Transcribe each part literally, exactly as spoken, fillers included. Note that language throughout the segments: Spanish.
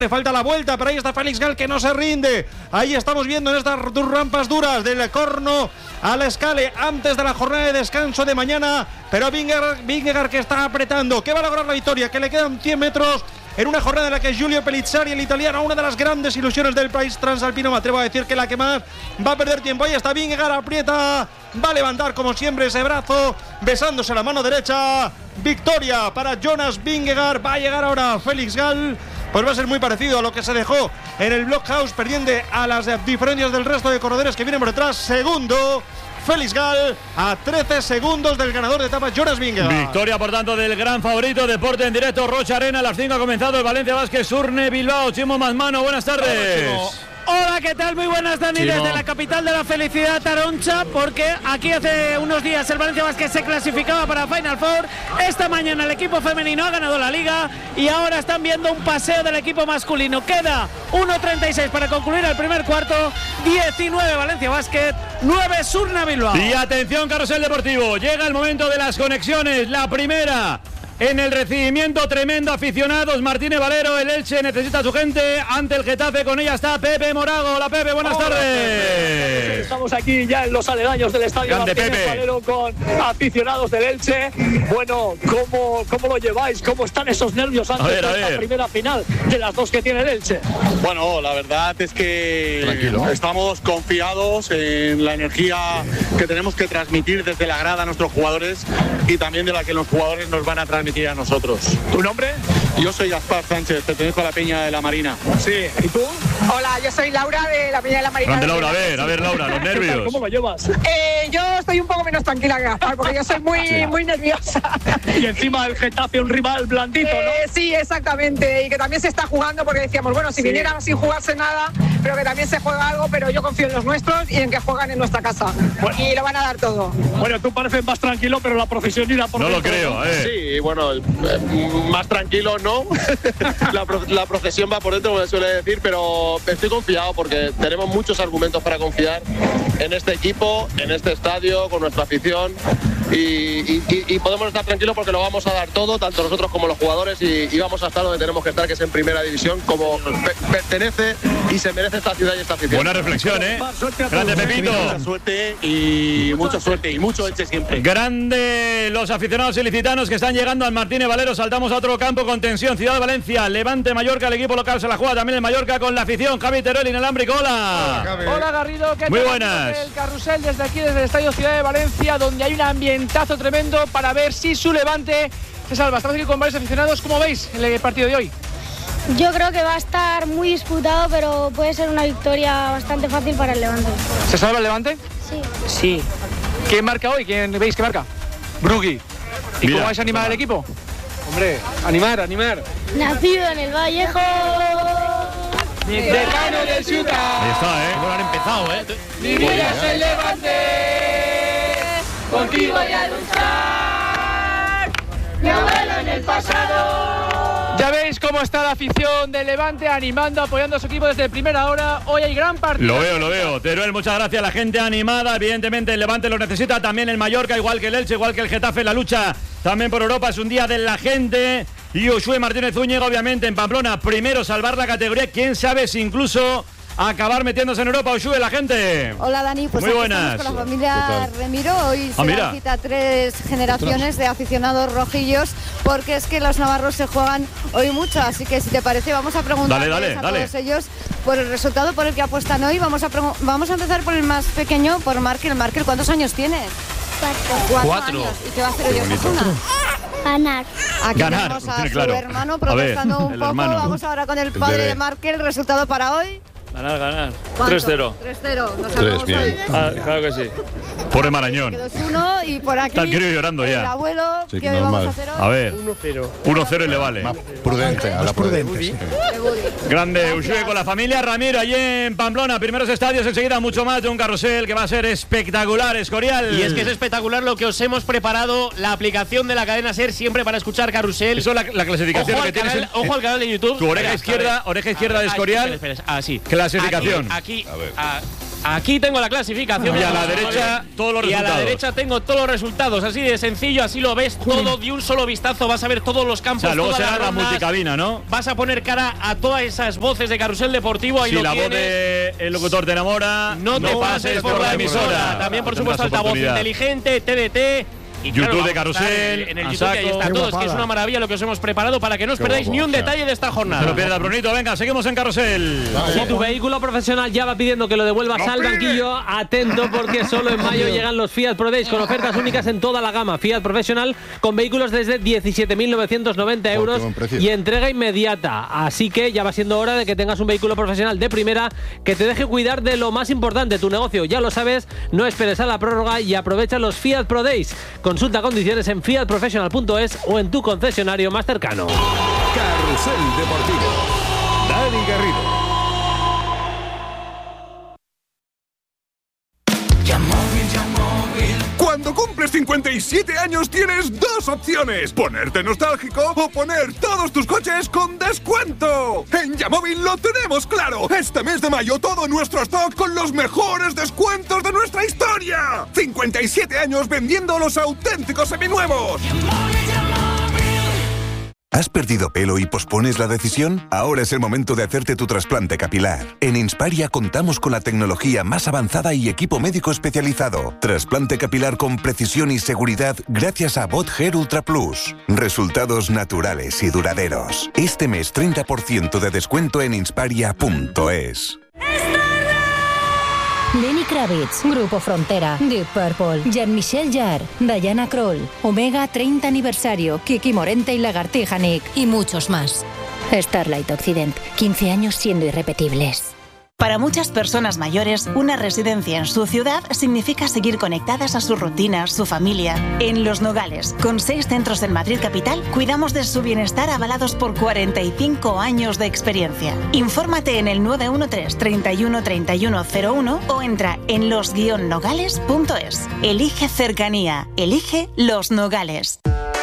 Le falta la vuelta, pero ahí está Félix Gal que no se rinde. Ahí estamos viendo en estas rampas duras del Corno a la Escale antes de la jornada de descanso de mañana. Pero Vingegaard, Vingegaard que está apretando, que va a lograr la victoria, que le quedan cien metros en una jornada en la que Giulio Pellizzari, el italiano, una de las grandes ilusiones del país transalpino. Me atrevo a decir que la que más va a perder tiempo. Ahí está Vingegaard, aprieta, va a levantar como siempre ese brazo, besándose la mano derecha. Victoria para Jonas Vingegaard. Va a llegar ahora Félix Gal. Pues va a ser muy parecido a lo que se dejó en el Blockhouse, perdiendo a las diferencias del resto de corredores que vienen por detrás. Segundo, Félix Gal, a trece segundos del ganador de etapa, Jonas Vingegaard. Victoria, por tanto, del gran favorito. Deporte en directo, Rocha Arena. A las cinco ha comenzado el Valencia Basket Surne Bilbao. Chimo Mazmano, buenas tardes. Hola, ¿qué tal? Muy buenas, Dani, Chimo. desde la capital de la felicidad, Taroncha, porque aquí hace unos días el Valencia Basket se clasificaba para Final Four. Esta mañana el equipo femenino ha ganado la liga y ahora están viendo un paseo del equipo masculino. Queda uno treinta y seis para concluir el primer cuarto. diecinueve Valencia Basket, nueve Surne Bilbao. Y atención, carrusel deportivo. Llega el momento de las conexiones. La primera en el recibimiento tremendo, aficionados. Martínez Valero, el Elche necesita a su gente ante el Getafe. Con ella está Pepe Morago. Hola, Pepe, buenas Hola, tardes. Estamos aquí ya en los aledaños del estadio Grande Martínez Pepe. Valero con aficionados del Elche. Bueno, ¿cómo, cómo lo lleváis? ¿Cómo están esos nervios antes A ver, a de esta ver. primera final de las dos que tiene el Elche? Bueno, la verdad es que Tranquilo. estamos confiados en la energía que tenemos que transmitir desde la grada a nuestros jugadores y también de la que los jugadores nos van a transmitir a nosotros. ¿Tu nombre? Yo soy Gaspar Sánchez, pertenezco a la Peña de la Marina. Sí. ¿Y tú? Hola, yo soy Laura de la Peña de la Marina. Grande Laura, a ver, a ver, Laura, los ¿Qué tal? nervios. ¿Cómo lo llevas? Eh, yo estoy un poco menos tranquila que Gaspar, porque yo soy muy, Sí. muy nerviosa. Y encima el Getafe, un rival blandito, ¿no? Eh, sí, exactamente. Y que también se está jugando, porque decíamos, bueno, si Sí. vinieran sin jugarse nada, pero que también se juega algo, pero yo confío en los nuestros y en que juegan en nuestra casa. Bueno. Y lo van a dar todo. Bueno, tú pareces más tranquilo, pero la profesionalidad por No lo dentro, creo, ¿no? a ver. Sí, bueno, eh, más tranquilo no. la, pro- la procesión va por dentro, como se suele decir, pero estoy confiado porque tenemos muchos argumentos para confiar en este equipo, en este estadio, con nuestra afición. Y, y- y- y podemos estar tranquilos porque lo vamos a dar todo, tanto nosotros como los jugadores, y, y vamos a estar donde tenemos que estar, que es en primera división, como pe- pertenece y se merece esta ciudad y esta afición. Buena reflexión, ¿eh? Gaspar, suerte a Grande todos, ¿eh? Pepito. Mucha suerte y mucha suerte y mucho Elche siempre. Grande los aficionados ilicitanos que están llegando al Martínez Valero. Saltamos a otro campo con tensión. Ciudad de Valencia, Levante Mallorca, el equipo local se la juega también el Mallorca con la afición. Javi Teruel, inalámbrico, hola. Hola, Garrido, ¿qué tal? Muy buenas. El carrusel desde aquí, desde el Estadio Ciudad de Valencia, donde hay un ambientazo tremendo para ver si su Levante se salva. Estamos aquí con varios aficionados. ¿Cómo veis el partido de hoy? Yo creo que va a estar muy disputado, pero puede ser una victoria bastante fácil para el Levante. ¿Se salva el Levante? Sí. Sí. ¿Quién marca hoy? ¿Quién veis que marca? Brugui. ¿Y Mira, cómo vais a animar al equipo? Hombre, animar, animar. Nacido en el Vallejo. Decano del Ciutat. Ahí está, ¿eh? Bueno, han empezado, ¿eh? Vivirás el Levante. Contigo voy a luchar. Mi abuelo en el pasado. Ya veis cómo está la afición del Levante animando, apoyando a su equipo desde primera hora. Hoy hay gran partido. Lo veo, lo veo. Teruel, muchas gracias. La gente animada, evidentemente el Levante lo necesita. También el Mallorca, igual que el Elche, igual que el Getafe. La lucha también por Europa es un día de la gente. Y Josué Martínez Zúñiga, obviamente, en Pamplona. Primero salvar la categoría. Quién sabe si incluso acabar metiéndose en Europa. Josué, la gente. Hola Dani, pues Muy aquí buenas. estamos con la familia Remiro. Hoy Ah, se mira. dan cita tres generaciones de aficionados rojillos, porque es que los navarros se juegan hoy mucho. Así que si te parece vamos a preguntarles Dale, dale, a dale. todos ellos por el resultado por el que apuestan hoy. Vamos a, pregu- vamos a empezar por el más pequeño, por Markel. Markel, ¿cuántos años tienes? Cuatro. Cuatro. años. ¿Y qué va a hacer hoy Osasuna? Ganar. Aquí Ganar, tenemos a tiene su claro. hermano A ver, protestando un el poco. hermano. Vamos ahora con el padre de Markel. ¿Resultado para hoy? Ganar, ganar. ¿Cuánto? tres cero. tres cero. Nos salvamos hoy. Ah, claro que sí. Pobre Marañón. dos uno y por aquí Está el crío llorando ya. el abuelo, Sí, ¿qué hoy vamos normal. a hacer hoy? A ver, uno cero. uno cero y le vale. Más prudente, a la prudente. sí. De Woody. Grande Ushue con la familia Ramiro allí en Pamplona. Primeros estadios, enseguida mucho más de un carrusel que va a ser espectacular, Escorial. Y es que es espectacular lo que os hemos preparado, la aplicación de la cadena SER, siempre para escuchar Carrusel. Eso es la, la clasificación Ojo que al, tienes. canal, en- ojo al canal de YouTube. Tu oreja Espera, izquierda, a ver. oreja izquierda A de ver, ah, Escorial. espera, espera, ah, sí. Clasificación. Aquí, aquí A ver. ah, Aquí tengo la clasificación. Y a la derecha todos los y resultados. Y a la derecha tengo todos los resultados. Así de sencillo, así lo ves todo de un solo vistazo. Vas a ver todos los campos. O sea, luego todas será las la rondas. multicabina, ¿no? Vas a poner cara a todas esas voces de Carrusel Deportivo. Ahí si lo la tienes. voz de el locutor te enamora, no, no te pases por la emisora. También, por Tendrás supuesto, altavoz oportunidad. inteligente, T D T. Y YouTube claro, de Carrusel, en el a YouTube que ahí saco. está Qué todo, es que guapada. es una maravilla lo que os hemos preparado para que no os Qué perdáis guapo, ni un o sea. detalle de esta jornada. No lo pierdas, Brunito. Venga, seguimos en Carrusel. Si tu vehículo profesional ya va pidiendo que lo devuelvas al banquillo, atento porque solo en mayo llegan los Fiat Pro Days con ofertas únicas en toda la gama. Fiat Professional con vehículos desde diecisiete mil novecientos noventa euros qué buen precio. y entrega inmediata. Así que ya va siendo hora de que tengas un vehículo profesional de primera que te deje cuidar de lo más importante, tu negocio. Ya lo sabes, no esperes a la prórroga y aprovecha los Fiat Pro Days. Consulta condiciones en fiat professional punto es o en tu concesionario más cercano. Carrusel Deportivo. Dani Garrido. Cuando cumples cincuenta y siete años tienes dos opciones: ponerte nostálgico o poner todos tus coches con descuento. En Yamóvil lo tenemos claro. Este mes de mayo todo nuestro stock con los mejores descuentos de nuestra historia. cincuenta y siete años vendiendo los auténticos seminuevos. ¿Has perdido pelo y pospones la decisión? Ahora es el momento de hacerte tu trasplante capilar. En Insparia contamos con la tecnología más avanzada y equipo médico especializado. Trasplante capilar con precisión y seguridad gracias a Bot Hair Ultra Plus. Resultados naturales y duraderos. Este mes treinta por ciento de descuento en insparia punto es. Lenny Kravitz, Grupo Frontera, Deep Purple, Jean-Michel Jarre, Diana Kroll, Omega treinta aniversario, Kiki Morente y Lagartija Nick y muchos más. Starlight Occident, quince años siendo irrepetibles. Para muchas personas mayores, una residencia en su ciudad significa seguir conectadas a sus rutinas, su familia. En Los Nogales, con seis centros en Madrid capital, cuidamos de su bienestar avalados por cuarenta y cinco años de experiencia. Infórmate en el nueve uno tres, treinta y uno, treinta y uno cero uno o entra en los guion nogales punto es. Elige cercanía, elige Los Nogales.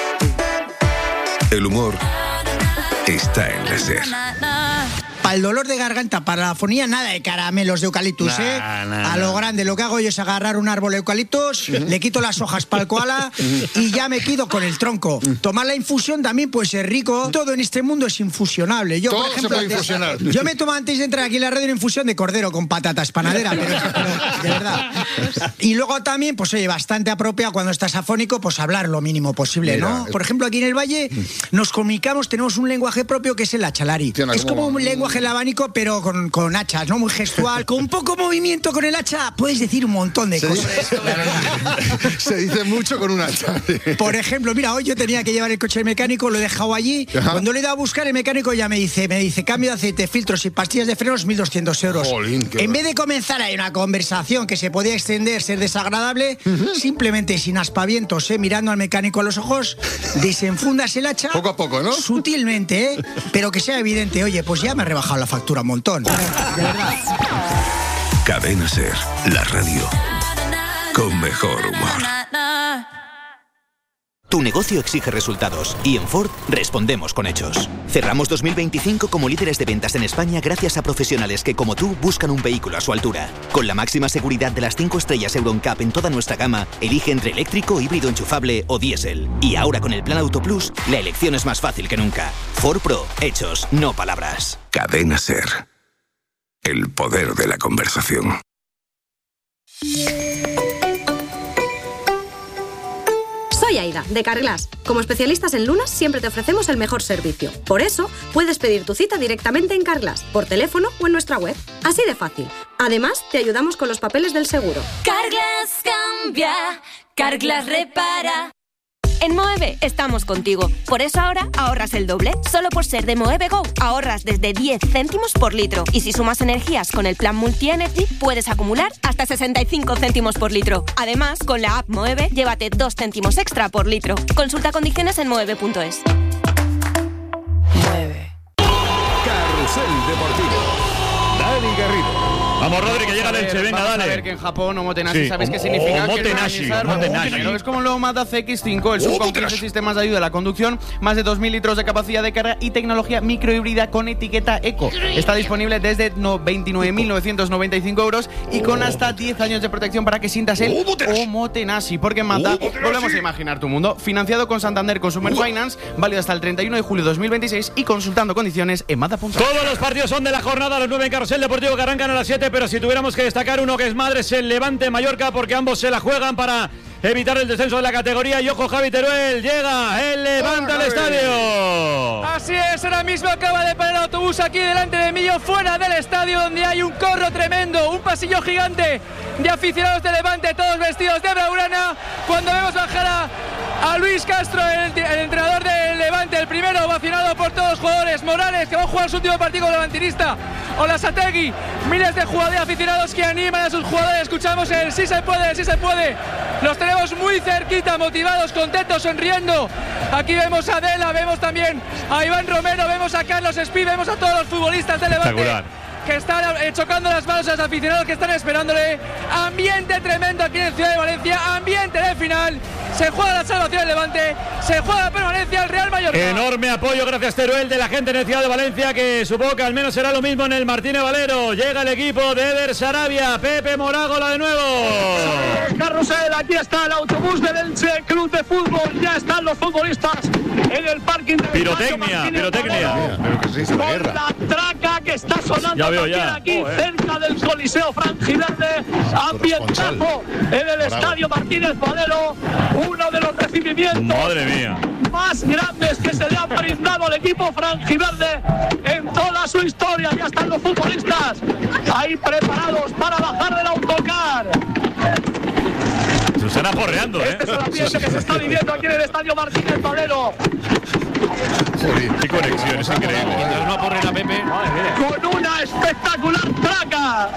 El humor está en la SER. Para el dolor de garganta, para la afonía, nada de caramelos de eucaliptus, Nah, ¿eh? nah, a lo nah. grande, lo que hago yo es agarrar un árbol de eucaliptus, le quito las hojas para el koala y ya me quedo con el tronco. Tomar la infusión también puede ser rico. Todo en este mundo es infusionable. Yo, Todo por ejemplo, se puede antes- infusionar. yo me tomo antes de entrar aquí en la radio una infusión de cordero con patatas panadera, pero, pero de verdad. Y luego también, pues oye, bastante apropiado cuando estás afónico, pues hablar lo mínimo posible, Mira, ¿no? es- Por ejemplo, aquí en el Valle nos comunicamos, tenemos un lenguaje propio que es el achalari. Tiene Es como como- un lenguaje labánico, pero con, con hachas, ¿no? Muy gestual. Con poco movimiento con el hacha puedes decir un montón de Se cosas. dice, se dice mucho con un hacha. Por ejemplo, mira, hoy yo tenía que llevar el coche al mecánico, lo he dejado allí. Ajá. Cuando le he ido a buscar, el mecánico ya me dice, me dice, cambio de aceite, filtros y pastillas de frenos, mil doscientos euros. Jolín, qué en horror. vez de comenzar ahí una conversación que se podía extender, ser desagradable, simplemente sin aspavientos, ¿eh? Mirando al mecánico a los ojos, desenfundas el hacha. Poco a poco, ¿no? Sutilmente, ¿eh? Pero que sea evidente, oye, pues ya me he rebajado la factura un montón. De verdad. Cadena SER, la radio con mejor humor. Tu negocio exige resultados y en Ford respondemos con hechos. Cerramos dos mil veinticinco como líderes de ventas en España gracias a profesionales que como tú buscan un vehículo a su altura. Con la máxima seguridad de las cinco estrellas Euro N C A P en toda nuestra gama, elige entre eléctrico, híbrido enchufable o diésel. Y ahora con el plan Auto Plus, la elección es más fácil que nunca. Ford Pro, hechos, no palabras. Cadena SER, el poder de la conversación. Soy Aida, de Carglass. Como especialistas en lunas, siempre te ofrecemos el mejor servicio. Por eso, puedes pedir tu cita directamente en Carglass, por teléfono o en nuestra web. Así de fácil. Además, te ayudamos con los papeles del seguro. Carglass cambia, Carglass repara. En Moeve estamos contigo. Por eso ahora ahorras el doble. Solo por ser de Moeve Go ahorras desde diez céntimos por litro. Y si sumas energías con el plan Multi Energy, puedes acumular hasta sesenta y cinco céntimos por litro. Además, con la app Moeve, llévate dos céntimos extra por litro. Consulta condiciones en moeve punto es. Carrusel Deportivo. Dani Garrido. Vamos, Rodri, que llega el Elche, venga, vamos dale. a ver que en Japón Omotenashi, Sí. ¿sabéis qué O- significa? Omotenashi, Quiere organizar- Omotenashi. Pero es como el nuevo Mazda C X cinco, el sub con quince sistemas de ayuda a la conducción, más de dos mil litros de capacidad de carga y tecnología microhíbrida con etiqueta eco. Está disponible desde no- veintinueve mil novecientos noventa y cinco euros y con hasta diez años de protección para que sientas el Omotenashi. Porque en Mazda volvemos a imaginar tu mundo. Financiado con Santander Consumer Finance, válido hasta el treinta y uno de julio de dos mil veintiséis y consultando condiciones en Mazda punto com. Todos los partidos son de la jornada, los nueve en Carrusel Deportivo que arrancan a las siete, pero si tuviéramos que destacar uno que es madre es el Levante Mallorca, porque ambos se la juegan para evitar el descenso de la categoría. Y ojo, Javi Teruel, llega el Levante al estadio. Así es, ahora mismo acaba de parar el autobús aquí delante de mí, yo fuera del estadio, donde hay un corro tremendo, un pasillo gigante de aficionados de Levante, todos vestidos de blaugrana. Cuando vemos bajar a, a Luis Castro, el, el entrenador del Levante, el primero vacinado por todos los jugadores, Morales, que va a jugar su último partido con levantinista, Olasategui, miles de jugadores aficionados que animan a sus jugadores. Escuchamos el sí se puede, sí se puede. Los tenemos muy cerquita, motivados, contentos, sonriendo. Aquí vemos a Adela, vemos también a Iván Romero, vemos a Carlos Espí, vemos a todos los futbolistas de Levante que están eh, chocando las manos a los aficionados que están esperándole. Ambiente tremendo aquí en Ciudad de Valencia, ambiente de final. Se juega la salvación del Levante, se juega la permanencia el Real Mallorca. Enorme apoyo, gracias Teruel, de la gente en el Ciudad de Valencia, que supongo que al menos será lo mismo en el Martínez Valero. Llega el equipo de Eder Sarabia, Pepe Morágola de nuevo. Carrusel, aquí está el autobús del Elche Club de Fútbol. Ya están los futbolistas en el parking del Pirotecnia, pirotecnia. Pero que se hizo la con guerra. la traca que está sonando Ya veo, también ya. aquí Joder. cerca del Coliseo Frangiverde. Ambientazo en el Estadio Martínez Valero. Uno de los recibimientos Madre mía. más grandes que se le han brindado al equipo franjiverde en toda su historia. Ya están los futbolistas ahí preparados para bajar del autocar. Susana porreando, ¿eh? Este es el ambiente que se está viviendo aquí en el Estadio Martínez Valero. Qué conexión, es increíble. No porren a Pepe. Con una espectacular traca.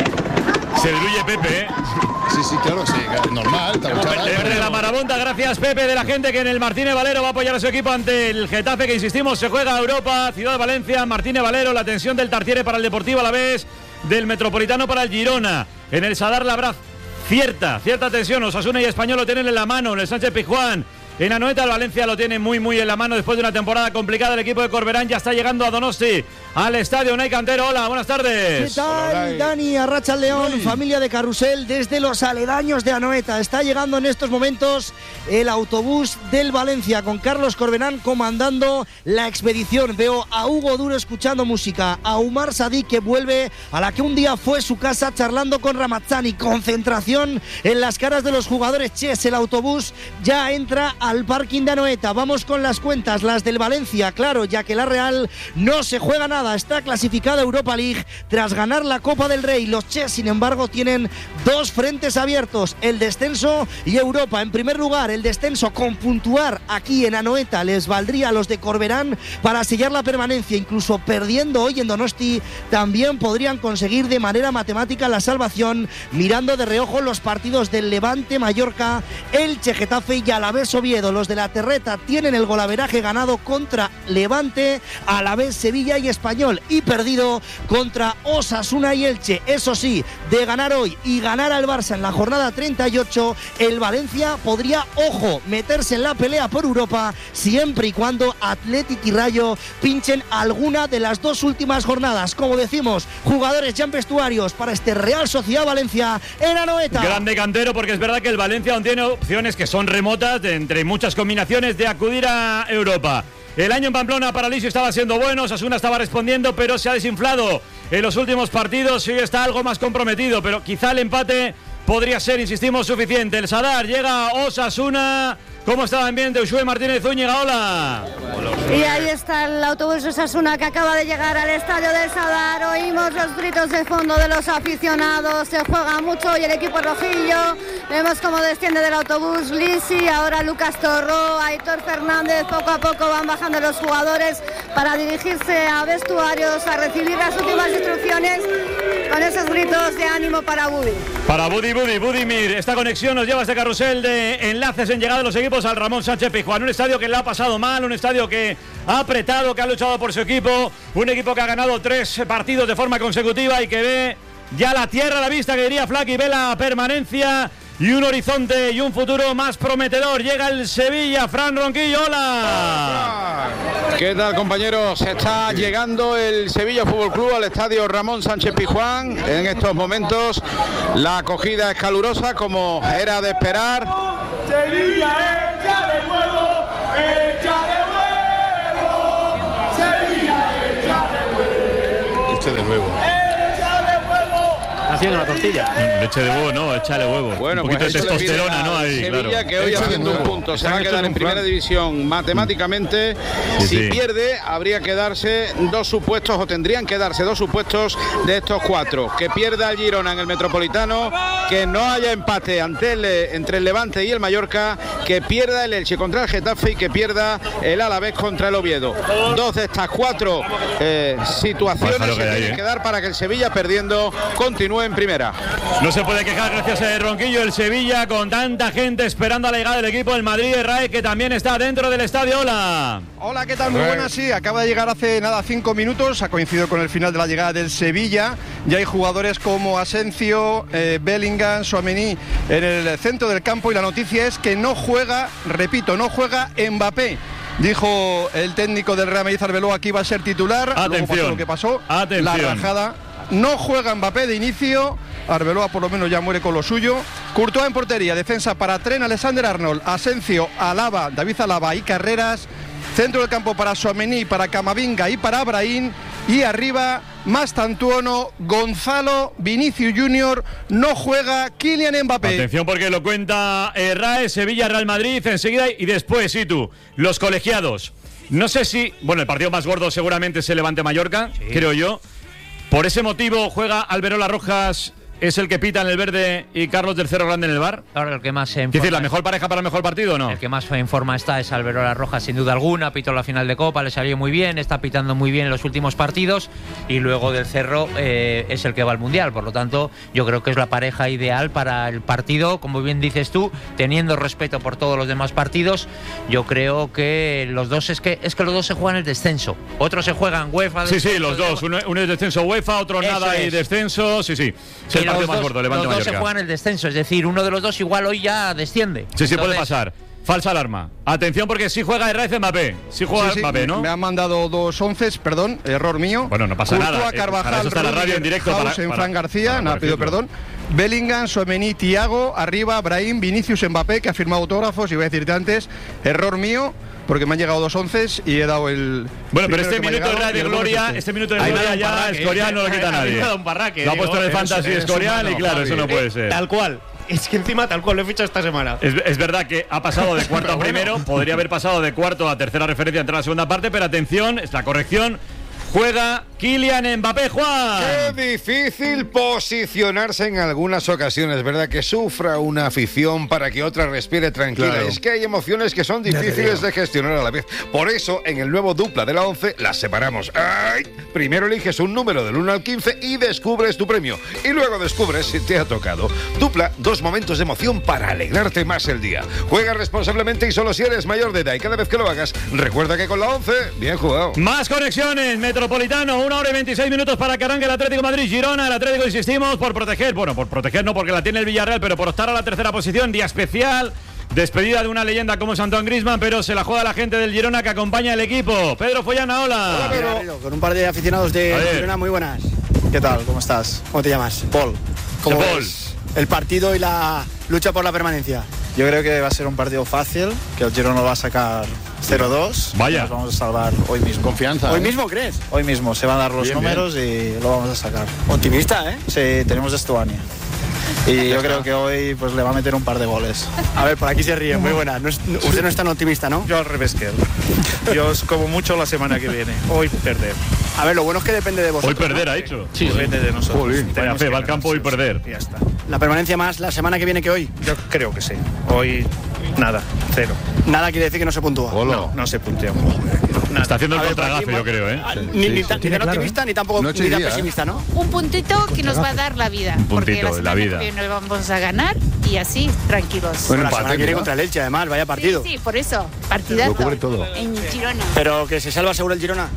Se diluye Pepe, ¿eh? Sí, sí, claro, sí, normal. De la marabonta, gracias Pepe, de la gente que en el Martínez Valero va a apoyar a su equipo ante el Getafe, que insistimos, se juega a Europa, Ciudad de Valencia, Martínez Valero, la tensión del Tartiere para el Deportivo a la vez, del Metropolitano para el Girona. En el Sadar Labraz, cierta, cierta tensión, Osasuna y Español lo tienen en la mano, en el Sánchez Pizjuán. En Anoeta el Valencia lo tiene muy muy en la mano después de una temporada complicada. El equipo de Corberán ya está llegando a Donosti, al estadio Unai Cantero. Hola, buenas tardes. ¿Qué tal, Dani? Arratsaldeon, familia de Carrusel, desde los aledaños de Anoeta. Está llegando en estos momentos el autobús del Valencia con Carlos Corberán comandando la expedición. Veo a Hugo Duro escuchando música, a Umar Sadik, que vuelve a la que un día fue su casa charlando con Ramazzani. Concentración en las caras de los jugadores. Ches, el autobús ya entra al parking de Anoeta. Vamos con las cuentas, las del Valencia, claro, ya que la Real no se juega nada, está clasificada a Europa League tras ganar la Copa del Rey. Los Ches, sin embargo, tienen dos frentes abiertos, el descenso y Europa. En primer lugar, el descenso con puntuar aquí en Anoeta les valdría a los de Corberán para sellar la permanencia. Incluso perdiendo hoy en Donosti también podrían conseguir de manera matemática la salvación, mirando de reojo los partidos del Levante, Mallorca, Elche, Getafe y Alavés Oviedo. Los de la Terreta tienen el golaveraje ganado contra Levante, Alavés, Sevilla y Español, y perdido contra Osasuna y Elche. Eso sí, de ganar hoy y ganar al Barça en la jornada treinta y ocho, el Valencia podría, ojo, meterse en la pelea por Europa siempre y cuando Athletic y Rayo pinchen alguna de las dos últimas jornadas. Como decimos, jugadores ya en vestuarios para este Real Sociedad Valencia en Anoeta. Grande Cantero, porque es verdad que el Valencia aún tiene opciones que son remotas, de, entre muchas combinaciones, de acudir a Europa. El año en Pamplona para Lisio estaba siendo bueno, Osasuna estaba respondiendo, pero se ha desinflado en los últimos partidos y hoy está algo más comprometido, pero quizá el empate podría ser, insistimos, suficiente. El Sadar, llega Osasuna. ¿Cómo está el ambiente? Ushue Martínez Zúñiga, hola. Y ahí está el autobús Osasuna que acaba de llegar al estadio del Sadar. Oímos los gritos de fondo de los aficionados. Se juega mucho y el equipo rojillo. Vemos cómo desciende del autobús Lisi, ahora Lucas Torró, Aitor Fernández. Poco a poco van bajando los jugadores para dirigirse a vestuarios, a recibir las últimas instrucciones con esos gritos de ánimo para Budi. Para Budi, Budi, Budimir. Esta conexión nos lleva a este carrusel de enlaces en llegada de los equipos equipos al Ramón Sánchez Pizjuán. Un estadio que le ha pasado mal, un estadio que ha apretado, que ha luchado por su equipo, un equipo que ha ganado tres partidos de forma consecutiva y que ve ya la tierra a la vista, que diría Flaky, ve la permanencia y un horizonte y un futuro más prometedor. Llega el Sevilla, Fran Ronquillo, hola. ¿Qué tal, compañeros? Está llegando el Sevilla Fútbol Club al estadio Ramón Sánchez Pizjuán. En estos momentos la acogida es calurosa, como era de esperar. Sevilla, echa de huevo, echa de huevo. Sevilla, echa de huevo. Echa de huevo. Haciendo una tortilla. Leche de huevo, no, échale huevo. Bueno, un poquito pues de testosterona, ¿no? Ahí, Sevilla, claro. que hoy Echa haciendo de un huevo. punto, se Están va a hechos quedar de en un primera plan. división matemáticamente. Sí, si sí. pierde, habría que darse dos supuestos, o tendrían que darse dos supuestos de estos cuatro. Que pierda el Girona en el Metropolitano, que no haya empate ante el, entre el Levante y el Mallorca, que pierda el Elche contra el Getafe y que pierda el Alavés contra el Oviedo. Dos de estas cuatro eh, situaciones Déjalo se que hay, tienen eh. que dar para que el Sevilla, perdiendo, continúe en primera. No se puede quejar, gracias a Ronquillo, el Sevilla con tanta gente esperando a la llegada del equipo del Madrid, R A E, que también está dentro del estadio. Hola. Hola, ¿qué tal? Muy buenas, sí, acaba de llegar hace nada cinco minutos, ha coincidido con el final de la llegada del Sevilla. Ya hay jugadores como Asensio, eh, Bellingham, Tchouaméni en el centro del campo y la noticia es que no juega, repito, no juega Mbappé. Dijo el técnico del Real Madrid, Arbeloa, que iba a ser titular. Luego Atención. pasó lo que pasó, Atención. la rajada. No juega Mbappé de inicio. Arbeloa por lo menos ya muere con lo suyo. Courtois en portería, defensa para Trent Alexander-Arnold, Asensio, Alaba, David Alaba y Carreras. Centro del campo para Tchouaméni, para Camavinga y para Brahim. Y arriba, Mastantuono, Gonzalo, Vinicius Junior. No juega Kylian Mbappé. Atención porque lo cuenta R A E, Sevilla, Real Madrid, enseguida y después, sí tú, los colegiados. No sé si, bueno, el partido más gordo seguramente es el Levante Mallorca, sí. creo yo. Por ese motivo juega Alberola Rojas, es el que pita en el verde y Carlos del Cerro Grande en el bar. Ahora el que más se Es decir, ¿la mejor pareja para el mejor partido o no? El que más en forma está es Alberola Rojas, sin duda alguna. Pitó la final de Copa, le salió muy bien, está pitando muy bien en los últimos partidos. Y luego del Cerro eh, es el que va al Mundial. Por lo tanto, yo creo que es la pareja ideal para el partido. Como bien dices tú, teniendo respeto por todos los demás partidos, yo creo que los dos es que es que los dos se juegan el descenso. Otros se juegan UEFA. Sí, sí, los dos. Uno, uno es descenso UEFA, otro Eso nada es. y descenso. Sí, sí. Es el Y partido los más dos- gordo, Levante Los dos Mallorca. se juegan el descenso, es decir, uno de los dos igual hoy ya desciende. Sí, sí, puede Entonces, pasar. Falsa alarma. Atención porque sí juega R A E Mbappé. Sí juega Sí, sí, Mbappé, ¿no? Me han mandado dos onces, perdón, error mío. Bueno, no pasa Courtois, nada. Eh, Carvajal, para eso está la radio en Rudiger, directo. Para, Hausen, para- Fran García, para nada, pido corregirlo. perdón. Bellingham, Tchouaméni, Thiago, arriba, Brahim, Vinicius, Mbappé, que ha firmado autógrafos. Y voy a decirte antes, error mío, porque me han llegado dos onces y he dado el. Bueno, pero primero este que me ha minuto de llegado Radio y el Gloria, bueno es este minuto de Ahí me ha Gloria dado un ya parraque, Escorial ¿eh? no lo quita A mí me nadie. ha dado un parraque, Lo ha digo, puesto en el eres- Fantasy eres Escorial y humano, claro, eso no Javi. puede Eh, ser. tal cual. Es que encima tal cual lo he fichado esta semana. Es, es verdad que ha pasado de cuarto a primero, podría haber pasado de cuarto a tercera referencia entre la segunda parte, pero atención, es la corrección. Juega Kylian Mbappé, Juan. Qué difícil posicionarse en algunas ocasiones, ¿verdad? Que sufra una afición para que otra respire tranquila. Claro. Es que hay emociones que son Ya te difíciles digo. de gestionar a la vez. Por eso, en el nuevo dupla de la once, las separamos. ¡Ay! Primero eliges un número del uno al quince y descubres tu premio. Y luego descubres si te ha tocado. Dupla, dos momentos de emoción para alegrarte más el día. Juega responsablemente y solo si eres mayor de edad. Y cada vez que lo hagas, recuerda que con la once, bien jugado. Más conexiones, Metropolitano, una hora y veintiséis minutos para que arranque el Atlético de Madrid, Girona. El Atlético, insistimos, por proteger, bueno, por proteger no porque la tiene el Villarreal, pero por optar a la tercera posición, día especial, despedida de una leyenda como Antoine Griezmann, pero se la juega la gente del Girona que acompaña al equipo. Pedro Follana, hola. Con un par de aficionados de A ver. Girona muy buenas. ¿Qué tal? ¿Cómo estás? ¿Cómo te llamas? Paul. ¿Cómo Paul. ves el partido y la lucha por la permanencia? Yo creo que va a ser un partido fácil, que el Girona lo va a sacar cero dos. Vaya. Nos vamos a salvar hoy mismo. Confianza. ¿Hoy ¿eh? mismo crees? Hoy mismo se van a dar los Bien, números y lo vamos a sacar. Optimista, ¿eh? Sí, tenemos Estuania. Y yo creo que hoy pues le va a meter un par de goles. A ver, por aquí se ríe, muy buena. No es- no- usted no es tan optimista, ¿no? Yo al revés que él. Yo os como mucho la semana que viene. Hoy perder. A ver, lo bueno es que depende de Hoy vosotros. perder, ¿no? ha hecho. Sí, depende de nosotros. Vaya Tenemos fe, que va al ganar, campo y sí, sí. perder. Ya está. La permanencia más la semana que viene que hoy. Yo creo que sí. Hoy nada, cero. Nada quiere decir que no se puntúa. No, no se puntea. Está haciendo el A ver, por aquí, contragafe, yo creo, ¿eh? Ah, Ni, ni tan, ni tan optimista ni tampoco Noche y ni tan día, ¿eh? pesimista, ¿no? Un puntito que nos va a dar la vida. Un porque puntito la de la semana vida. que viene vamos a ganar y así, tranquilos. Bueno, la semana que viene contra el Elche, además, vaya partido. Sí, sí, por eso, partidazo. Lo cubre todo. En Girona. Pero que se salva seguro el Girona.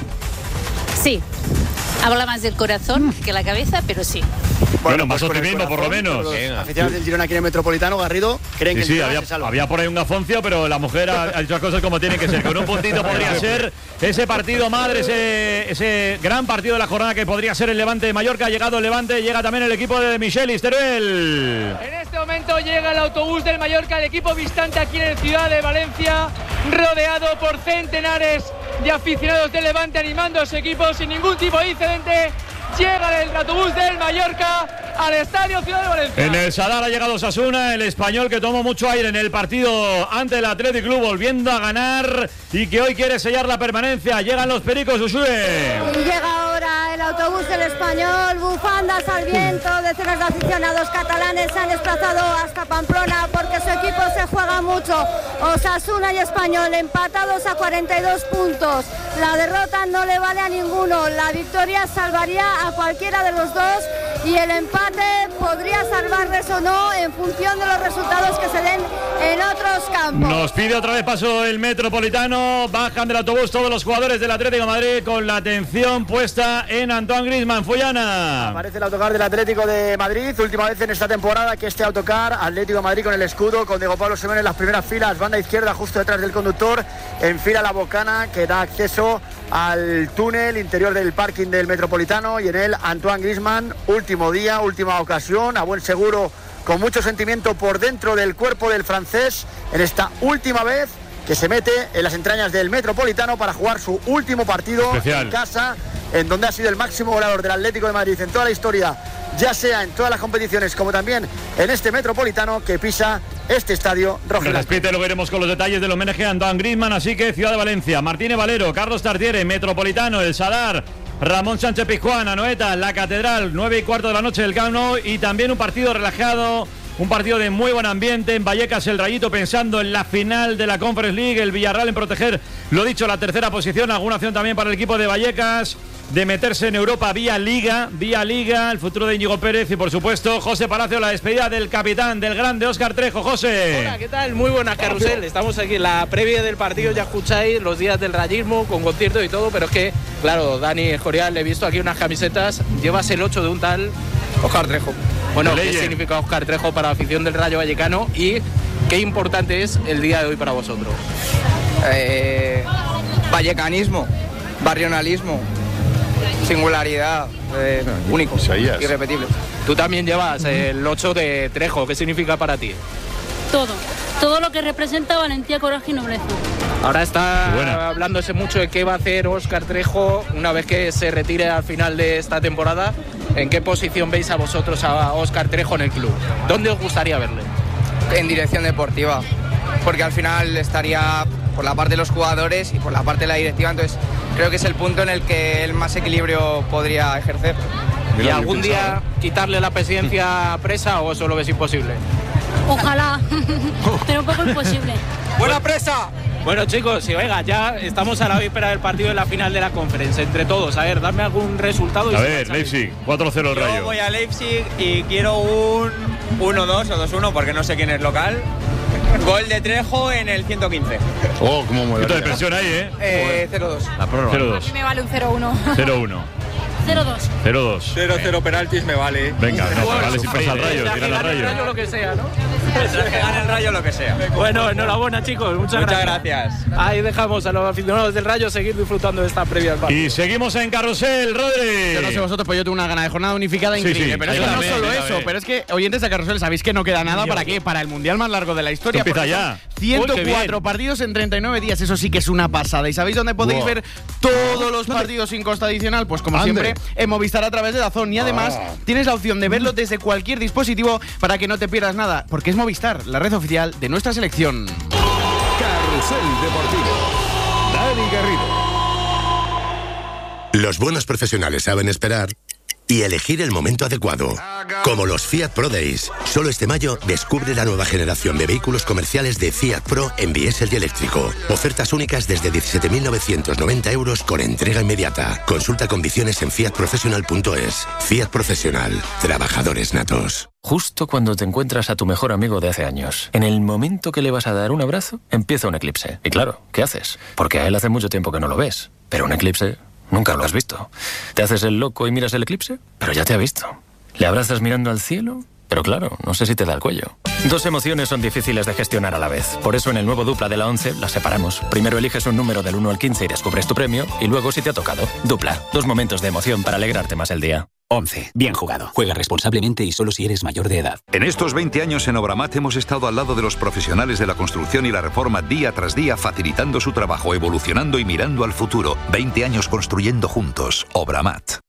Sí. Habla más del corazón que la cabeza, pero sí. Bueno, más pues con el optimismo, por lo corazón, menos. Los Venga. aficionados del Girona aquí en el Metropolitano, Garrido, creen que Sí, el sí, Girona había, se salva. había por ahí un gafoncio, pero la mujer ha, ha dicho las cosas como tienen que ser. Con un puntito podría ser ese partido madre, ese, ese gran partido de la jornada que podría ser el Levante de Mallorca. Ha llegado el Levante, llega también el equipo de Michelis, Teruel. En este momento llega el autobús del Mallorca, el equipo visitante aquí en la ciudad de Valencia, rodeado por centenares de aficionados del Levante animando a su equipo sin ningún tipo de incidente. Llega el autobús del Mallorca al Estadio Ciudad de Valencia. En el Sadar ha llegado Osasuna, el español que tomó mucho aire en el partido ante el Athletic Club, volviendo a ganar y que hoy quiere sellar la permanencia. Llegan los pericos, Ushue. Y llega ahora el autobús del español, bufandas al viento, decenas de aficionados catalanes se han desplazado hasta Pamplona porque su equipo se juega mucho. Osasuna y Español empatados a cuarenta y dos puntos. La derrota no le vale a ninguno, la victoria salvaría a cualquiera de los dos y el empate podría salvarles o no en función de los resultados que se den en otros campos. Nos pide otra vez paso el Metropolitano, bajan del autobús todos los jugadores del Atlético de Madrid con la atención puesta en Antoine Griezmann. Follana. Aparece el autocar del Atlético de Madrid, última vez en esta temporada que este autocar, Atlético de Madrid con el escudo, con Diego Pablo Simeone en las primeras filas, banda izquierda justo detrás del conductor, enfila la bocana que da acceso al túnel interior del parking del Metropolitano y en él Antoine Griezmann, último día, última ocasión, a buen seguro, con mucho sentimiento por dentro del cuerpo del francés en esta última vez que se mete en las entrañas del Metropolitano para jugar su último partido especial en casa, en donde ha sido el máximo goleador del Atlético de Madrid en toda la historia, ya sea en todas las competiciones como también en este Metropolitano que pisa este estadio rojiblanco. Repite, lo veremos con los detalles del homenaje a Antoine Griezmann, así que Ciudad de Valencia, Martínez Valero, Carlos Tartiere, Metropolitano, El Sadar, Ramón Sánchez Pizjuán, Anoeta, La Catedral, nueve y cuarto de la noche del Camp Nou y también un partido relajado. Un partido de muy buen ambiente en Vallecas, el Rayito pensando en la final de la Conference League, el Villarreal en proteger, lo dicho, la tercera posición, alguna opción también para el equipo de Vallecas de meterse en Europa vía Liga, vía Liga, el futuro de Íñigo Pérez y por supuesto José Palacio, la despedida del capitán, del grande Óscar Trejo. José. Hola, ¿qué tal? Muy buenas, Carrusel. Estamos aquí en la previa del partido, ya escucháis los días del rayismo con concierto y todo, pero es que, claro, Dani Escorial, le he visto aquí unas camisetas, llevas el ocho de un tal Óscar Trejo. Bueno, ¿qué significa Óscar Trejo para la afición del Rayo Vallecano y qué importante es el día de hoy para vosotros? Eh, vallecanismo, barrionalismo, singularidad, eh, único, irrepetible. Tú también llevas el ocho de Trejo, ¿qué significa para ti? Todo, todo lo que representa valentía, coraje y nobleza. Ahora está hablándose mucho de qué va a hacer Óscar Trejo una vez que se retire al final de esta temporada. ¿En qué posición veis a vosotros a Óscar Trejo en el club? ¿Dónde os gustaría verle? En dirección deportiva, porque al final estaría por la parte de los jugadores y por la parte de la directiva, entonces creo que es el punto en el que él más equilibrio podría ejercer. ¿Y algún día quitarle la presidencia a Presa o eso lo ves imposible? Ojalá, pero un poco imposible. ¡Buena Presa! Bueno, chicos, y oiga, ya estamos a la víspera del partido de la final de la Conference. Entre todos, a ver, dame algún resultado. Y a ver, Leipzig, cuatro cero el Rayo. Yo voy a Leipzig y quiero un uno dos o dos uno porque no sé quién es local. Gol de Trejo en el ciento quince. Oh, cómo mueve. Esto de presión ahí, ¿eh? eh cero dos. La prórroga. cero dos. A mí me vale un cero uno. cero uno. cero dos. cero dos. cero cero penaltis me vale. Venga, no, vale si pasa el Rayo, tiran al Rayo. Rayo lo que sea, ¿no? Que gane el Rayo lo que sea. Bueno, enhorabuena, chicos. Muchas, Muchas gracias. gracias. Ahí dejamos a los aficionados del Rayo seguir disfrutando de esta previa al partido. Y seguimos en Carrusel, Rodri. Yo no sé vosotros, pero yo tengo una gana de jornada unificada increíble. Sí, sí, pero es que no también, solo yo eso, también. pero es que oyentes de Carrusel sabéis que no queda nada para qué, para el mundial más largo de la historia. Empieza porque ya. son ciento cuatro partidos en treinta y nueve días, eso sí que es una pasada. ¿Y sabéis dónde podéis Wow. ver todos los partidos sin costa adicional? Pues como Ande. siempre, en Movistar a través de DAZN. Y además Ah. tienes la opción de verlo desde cualquier dispositivo para que no te pierdas nada, porque es Movistar, la red oficial de nuestra selección. Carrusel Deportivo. Dani Garrido. Los buenos profesionales saben esperar y elegir el momento adecuado. Como los Fiat Pro Days. Solo este mayo descubre la nueva generación de vehículos comerciales de Fiat Pro en diésel y eléctrico. Ofertas únicas desde diecisiete mil novecientos noventa euros con entrega inmediata. Consulta condiciones en fiat professional punto es. Fiat Profesional. Trabajadores natos. Justo cuando te encuentras a tu mejor amigo de hace años. En el momento que le vas a dar un abrazo, empieza un eclipse. Y claro, ¿qué haces? Porque a él hace mucho tiempo que no lo ves. Pero un eclipse nunca lo has visto. ¿Te haces el loco y miras el eclipse? Pero ya te ha visto. ¿Le abrazas mirando al cielo? Pero claro, no sé si te da el cuello. Dos emociones son difíciles de gestionar a la vez. Por eso en el nuevo Dupla de la once las separamos. Primero eliges un número del uno al quince y descubres tu premio. Y luego si te ha tocado. Dupla. Dos momentos de emoción para alegrarte más el día. once. Bien jugado. Juega responsablemente y solo si eres mayor de edad. En estos veinte años en Obramat hemos estado al lado de los profesionales de la construcción y la reforma día tras día, facilitando su trabajo, evolucionando y mirando al futuro. veinte años construyendo juntos. Obramat.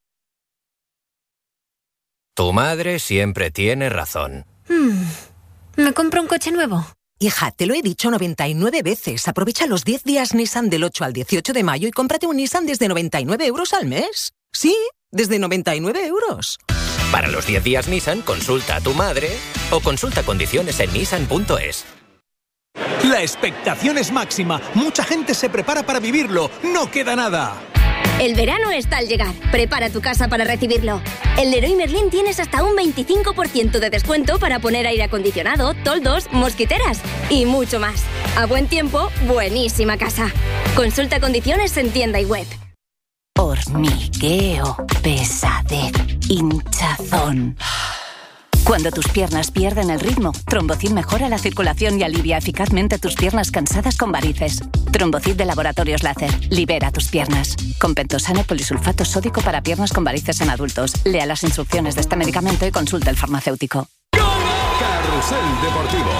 Tu madre siempre tiene razón. Hmm. ¿Me compro un coche nuevo? Hija, te lo he dicho noventa y nueve veces. Aprovecha los diez días Nissan del ocho al dieciocho de mayo y cómprate un Nissan desde noventa y nueve euros al mes. Sí, desde noventa y nueve euros. Para los diez días Nissan, consulta a tu madre o consulta condiciones en nissan punto es. La expectación es máxima. Mucha gente se prepara para vivirlo. No queda nada. El verano está al llegar. Prepara tu casa para recibirlo. En Leroy Merlin tienes hasta un veinticinco por ciento de descuento para poner aire acondicionado, toldos, mosquiteras y mucho más. A buen tiempo, buenísima casa. Consulta condiciones en tienda y web. Hormigueo, pesadez, hinchazón. Cuando tus piernas pierden el ritmo, Trombocid mejora la circulación y alivia eficazmente tus piernas cansadas con varices. Trombocid de Laboratorios Láser. Libera tus piernas. Con pentosano polisulfato sódico para piernas con varices en adultos. Lea las instrucciones de este medicamento y consulte al farmacéutico. Carrusel Deportivo.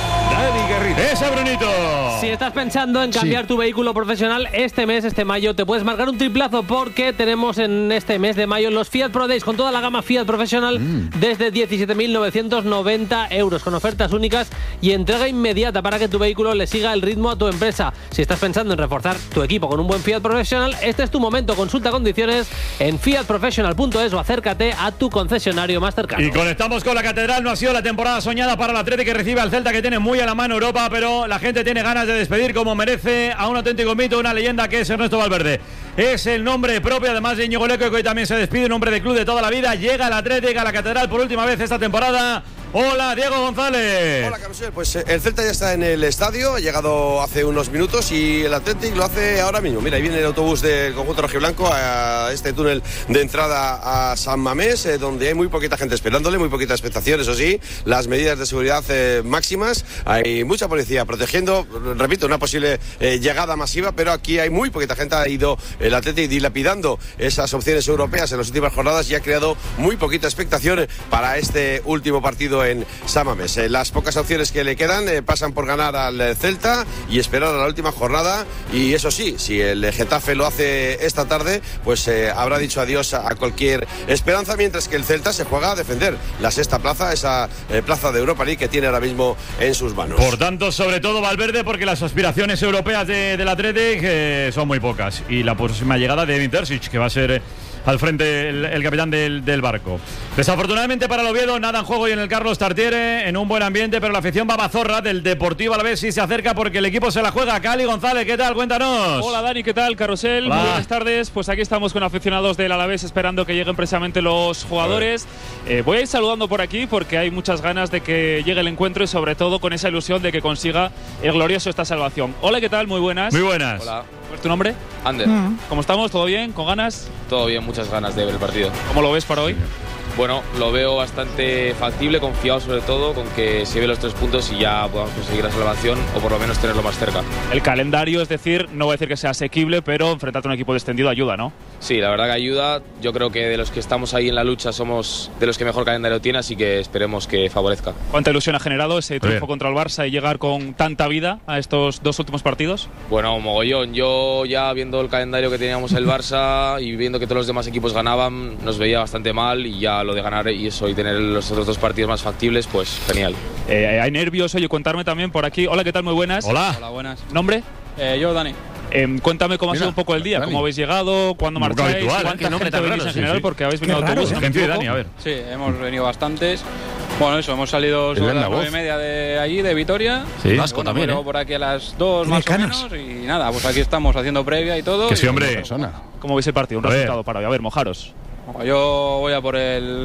Dani Garrido. ¡Ese Brunito! Si estás pensando en cambiar sí. tu vehículo profesional este mes, este mayo, te puedes marcar un triplazo porque tenemos en este mes de mayo los Fiat Pro Days con toda la gama Fiat Professional mm. desde diecisiete mil novecientos noventa euros con ofertas únicas y entrega inmediata para que tu vehículo le siga el ritmo a tu empresa. Si estás pensando en reforzar tu equipo con un buen Fiat Professional, este es tu momento. Consulta condiciones en fiat professional punto es o acércate a tu concesionario más cercano. Y conectamos con la Catedral. No ha sido la temporada soñada para el Atlético que recibe al Celta, que tiene muy a la mano Europa, pero la gente tiene ganas de despedir como merece a un auténtico mito, una leyenda que es Ernesto Valverde. Es el nombre propio, además de Íñigo Leco, que hoy también se despide, un hombre de club de toda la vida. Llega al Atlético a la Catedral por última vez esta temporada. Hola, Diego González. Hola, Carusel. Pues el Celta ya está en el estadio, ha llegado hace unos minutos y el Athletic lo hace ahora mismo. Mira, ahí viene el autobús del conjunto rojiblanco a este túnel de entrada a San Mamés, eh, donde hay muy poquita gente esperándole, muy poquita expectación, eso sí, las medidas de seguridad eh, máximas, hay mucha policía protegiendo, repito, una posible eh, llegada masiva, pero aquí hay muy poquita gente. Ha ido el Athletic dilapidando esas opciones europeas en las últimas jornadas y ha creado muy poquita expectación para este último partido en San Mamés. Eh, las pocas opciones que le quedan eh, pasan por ganar al Celta y esperar a la última jornada, y eso sí, si el Getafe lo hace esta tarde, pues eh, habrá dicho adiós a, a cualquier esperanza, mientras que el Celta se juega a defender la sexta plaza, esa eh, plaza de Europa League que tiene ahora mismo en sus manos. Por tanto, sobre todo Valverde, porque las aspiraciones europeas de, del Athletic eh, son muy pocas, y la próxima llegada de Edin Terzic, que va a ser eh, al frente el, el capitán del, del barco. Desafortunadamente para el Oviedo, nada en juego y en el Carlos Tartiere, en un buen ambiente, pero la afición babazorra del Deportivo Alavés sí se acerca porque el equipo se la juega. Cali González, ¿qué tal? Cuéntanos. Hola Dani, ¿qué tal? Carrusel, Hola. Muy buenas tardes. Pues aquí estamos con aficionados del Alavés esperando que lleguen precisamente los jugadores. Eh, voy a ir saludando por aquí porque hay muchas ganas de que llegue el encuentro y sobre todo con esa ilusión de que consiga el glorioso esta salvación. Hola, ¿qué tal? Muy buenas. Muy buenas. Hola. ¿Cuál es tu nombre? Ander. Mm. ¿Cómo estamos? ¿Todo bien? ¿Con ganas? Todo bien, muchas ganas de ver el partido. ¿Cómo lo ves para hoy? Bueno, lo veo bastante factible, confiado sobre todo con que se ve los tres puntos y ya podamos conseguir la salvación o por lo menos tenerlo más cerca. El calendario, es decir, no voy a decir que sea asequible, pero enfrentarte a un equipo descendido ayuda, ¿no? Sí, la verdad que ayuda. Yo creo que de los que estamos ahí en la lucha somos de los que mejor calendario tiene, así que esperemos que favorezca. ¿Cuánta ilusión ha generado ese triunfo contra el Barça y llegar con tanta vida a estos dos últimos partidos? Bueno, mogollón. Yo ya viendo el calendario que teníamos el Barça y viendo que todos los demás equipos ganaban, nos veía bastante mal, y ya lo de ganar y eso y tener los otros dos partidos más factibles, pues genial. Eh, hay nervios, oye, contarme también por aquí. Hola, ¿qué tal? Muy buenas. Hola. Hola, buenas. ¿Nombre? Eh, yo, Dani. Eh, cuéntame cómo Mira, ha sido un poco el día, Dani. cómo habéis llegado, cuándo marcháis, habitual, cuánta ¿eh? gente venís en sí, general, sí. porque habéis Qué venido raro, autobús. ¿eh? Dani, a ver. Sí, hemos venido bastantes. Bueno, eso, hemos salido sobre las nueve y media de allí, de Vitoria. Sí, Vasco bueno, también, ¿eh? Por aquí a las dos más canas? o menos. Y nada, pues aquí estamos haciendo previa y todo. Que sí, hombre. ¿Cómo veis el partido? Un A resultado para hoy. A ver, mojaros. Yo voy a por el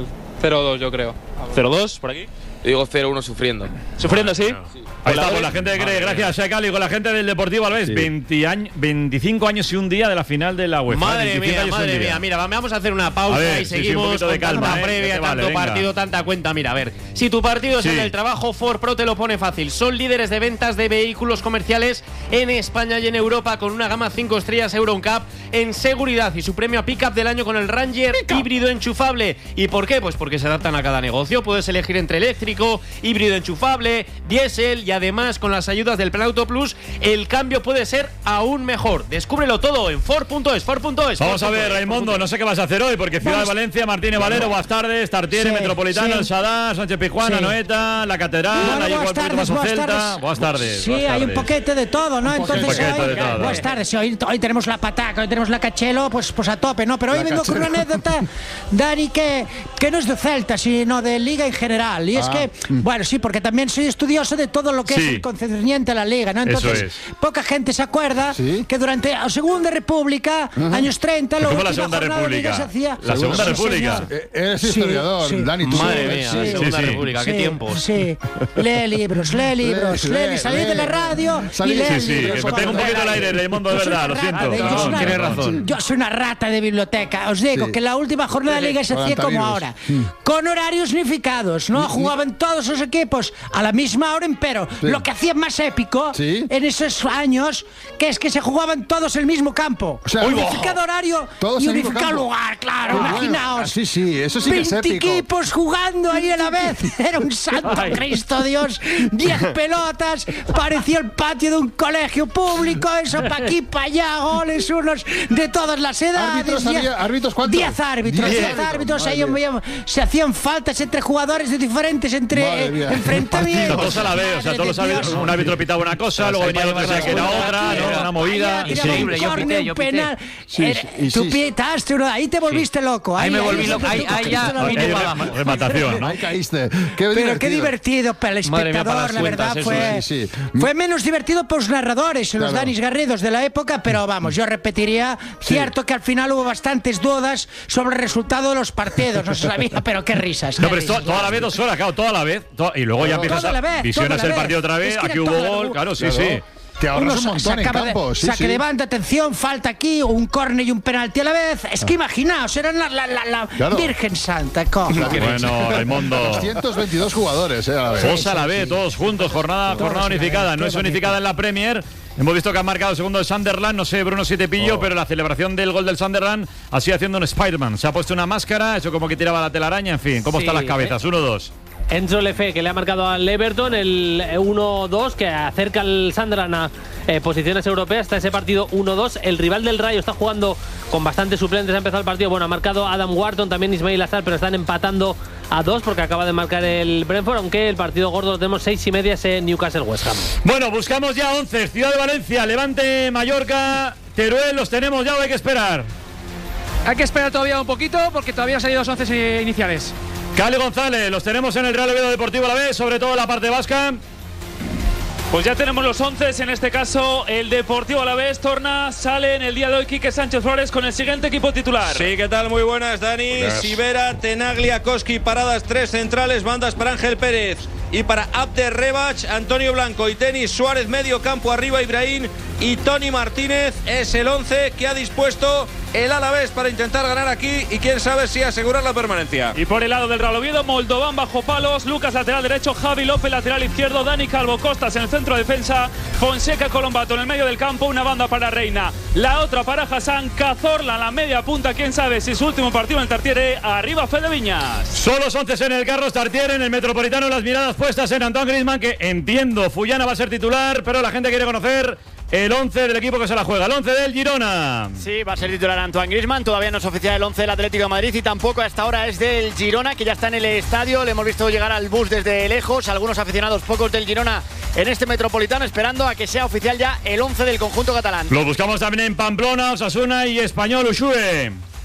cero dos yo creo. cero dos por aquí. Yo digo cero uno sufriendo. ¿Sufriendo, sí? sí. Ahí está, con la gente que cree, gracias a Shakal y con la gente del Deportivo Alavés, sí. veinte años, veinticinco años y un día de la final de la UEFA. Madre mía, madre mía. Mira, vamos a hacer una pausa ver, y seguimos sí, sí, con calma, tanta ¿eh? previa, tanto vale, partido, tanta cuenta. Mira, a ver, si tu partido es sí. en el trabajo, Ford Pro te lo pone fácil. Son líderes de ventas de vehículos comerciales en España y en Europa con una gama cinco estrellas Euro N C A P en seguridad y su premio a Pickup del año con el Ranger híbrido enchufable. ¿Y por qué? Pues porque se adaptan a cada negocio. Puedes elegir entre eléctrico, híbrido enchufable, diésel y además con las ayudas del Plan Auto Plus el cambio puede ser aún mejor. Descúbrelo todo en Ford punto es, Ford punto es. Vamos a ver, Raimundo, no sé qué vas a hacer hoy porque Ciudad Vamos. de Valencia, Martínez Valero, buenas tardes, Tartiere, sí, Metropolitano, sí. El Sadar, Sánchez Pizjuán, sí. Noeta, La Catedral, bueno, hay un poquito más buenas Celta. Tardes. Buenas tardes. Sí, buenas hay tardes. un poquete de todo, ¿no? Un Entonces poquete hoy, de todo. buenas tardes, hoy, hoy tenemos la pataca, hoy tenemos la Cachelo, pues, pues a tope, ¿no? Pero hoy la vengo Cachelo. con una anécdota, Dani, que, que no es de Celta, sino de Liga en general. Y ah. es que, bueno, sí, porque también soy estudioso de todo lo que sí. es concerniente a la Liga, ¿no? Entonces, es. poca gente se acuerda ¿Sí? que durante la Segunda República, uh-huh. años treinta, lo ¿Cómo la Segunda República? Se hacía. La Segunda sí, República. Eh, eres historiador, sí, sí. Dani, tú. Madre mía, sí, Segunda sí, República, sí, qué tiempos. Sí, lee libros, lee libros, lee, lee, salí lee, de la radio salí, y lee sí, sí, libros. Que me tengo un poquito el aire, Raimundo, de verdad, lo siento. No, tienes razón. Yo soy una rata de biblioteca. Os digo sí. que la última jornada de Liga se hacía como ahora, con horarios unificados, ¿no? Jugaban todos los equipos a la misma hora, pero sí. lo que hacía más épico ¿Sí? en esos años, que es que se jugaban todos en el mismo campo. O sea, unificado oh, horario y unificado lugar, claro, oh, imaginaos. Bueno. Sí, sí, eso sí que es épico. veinte equipos jugando ahí a la vez. Era un santo Ay. Cristo Dios. diez pelotas, parecía el patio de un colegio público, eso pa' aquí, pa' allá, goles unos de todas las edades. ¿Árbitros, había, ¿árbitros cuántos? diez árbitros, diez árbitros. Ahí se hacían faltas entre jugadores de diferentes entre eh, enfrentamientos. Todos a la vez, o sea, todos los árbitros, un árbitro pitaba una cosa, luego venía otro que era otra, ¿no? Una movida. Increíble, yo pité, yo pité. Tú pitaste uno, ahí te volviste loco. Ahí me volví loco, ahí ya rematación, ¿no? Ahí caíste. Pero qué divertido para el espectador, la verdad, fue fue menos divertido para los narradores, los Danis Garridos de la época, pero vamos, yo repetiría, cierto que al final hubo bastantes dudas sobre el resultado de los partidos, no se sabía, pero qué risas. No, pero es toda la vez dos horas, claro, toda la vez, y luego ya empiezas a visionas el partido otra vez, aquí hubo gol, claro, sí, sí. Te ahorras un montón en campo. Sí, saque sí. de banda, atención, falta aquí, un córner y un penalti a la vez. Es que imaginaos, eran la, la, la, la claro. Virgen Santa. ¿Cómo? Bueno, Raimundo. doscientos veintidós jugadores, eh, a la vez. Dos a la vez, todos juntos, jornada, todos jornada unificada. No es unificada en la Premier. Hemos visto que han marcado el segundo de Sunderland, no sé, Bruno si te pillo, oh. pero la celebración del gol del Sunderland ha sido haciendo un Spider-Man. Se ha puesto una máscara, eso como que tiraba la telaraña, en fin. ¿Cómo sí, están las cabezas? Uno, dos. Enzo Lefe, que le ha marcado al Everton el uno dos, que acerca al Sunderland a eh, posiciones europeas. Está ese partido uno dos. El rival del Rayo está jugando con bastantes suplentes. Ha empezado el partido. Bueno, ha marcado Adam Wharton, también Ismail Assar, pero están empatando a dos porque acaba de marcar el Brentford. Aunque el partido gordo lo tenemos seis y media, ese Newcastle West Ham. Bueno, buscamos ya once. Ciudad de Valencia, Levante, Mallorca, Teruel. ¿Los tenemos ya o hay que esperar? Hay que esperar todavía un poquito porque todavía han salido los once iniciales. Cali González, los tenemos en el Real Oviedo Deportivo Alavés, sobre todo la parte vasca. Pues ya tenemos los once, en este caso el Deportivo Alavés. Torna, sale en el día de hoy Quique Sánchez Flores con el siguiente equipo titular. Sí, ¿qué tal? Muy buenas, Dani. Buenas. Sivera, Tenaglia, Koski, paradas, tres centrales, bandas para Ángel Pérez y para Abder Rebach, Antonio Blanco y Tenis Suárez, medio campo arriba Ibrahim y Tony Martínez. Es el once que ha dispuesto el Alavés para intentar ganar aquí y quién sabe si asegurar la permanencia. Y por el lado del Real Oviedo, Moldován bajo palos, Lucas lateral derecho, Javi López lateral izquierdo, Dani Calvo Costas en el centro de defensa, Fonseca Colombato en el medio del campo, una banda para Reina, la otra para Hassan, Cazorla en la media punta, quién sabe si su último partido en el Tartiere, arriba Fede Viñas. Son los once en el Carlos Tartiere, en el Metropolitano, las miradas puestas en Antoine Griezmann, que entiendo, Fullana va a ser titular, pero la gente quiere conocer el once del equipo que se la juega, el once del Girona. Sí, va a ser titular Antoine Griezmann. Todavía no es oficial el once del Atlético de Madrid y tampoco a esta hora es del Girona, que ya está en el estadio. Le hemos visto llegar al bus desde lejos. Algunos aficionados, pocos del Girona en este Metropolitano, esperando a que sea oficial ya el once del conjunto catalán. Lo buscamos también en Pamplona, Osasuna y Español, Ushue.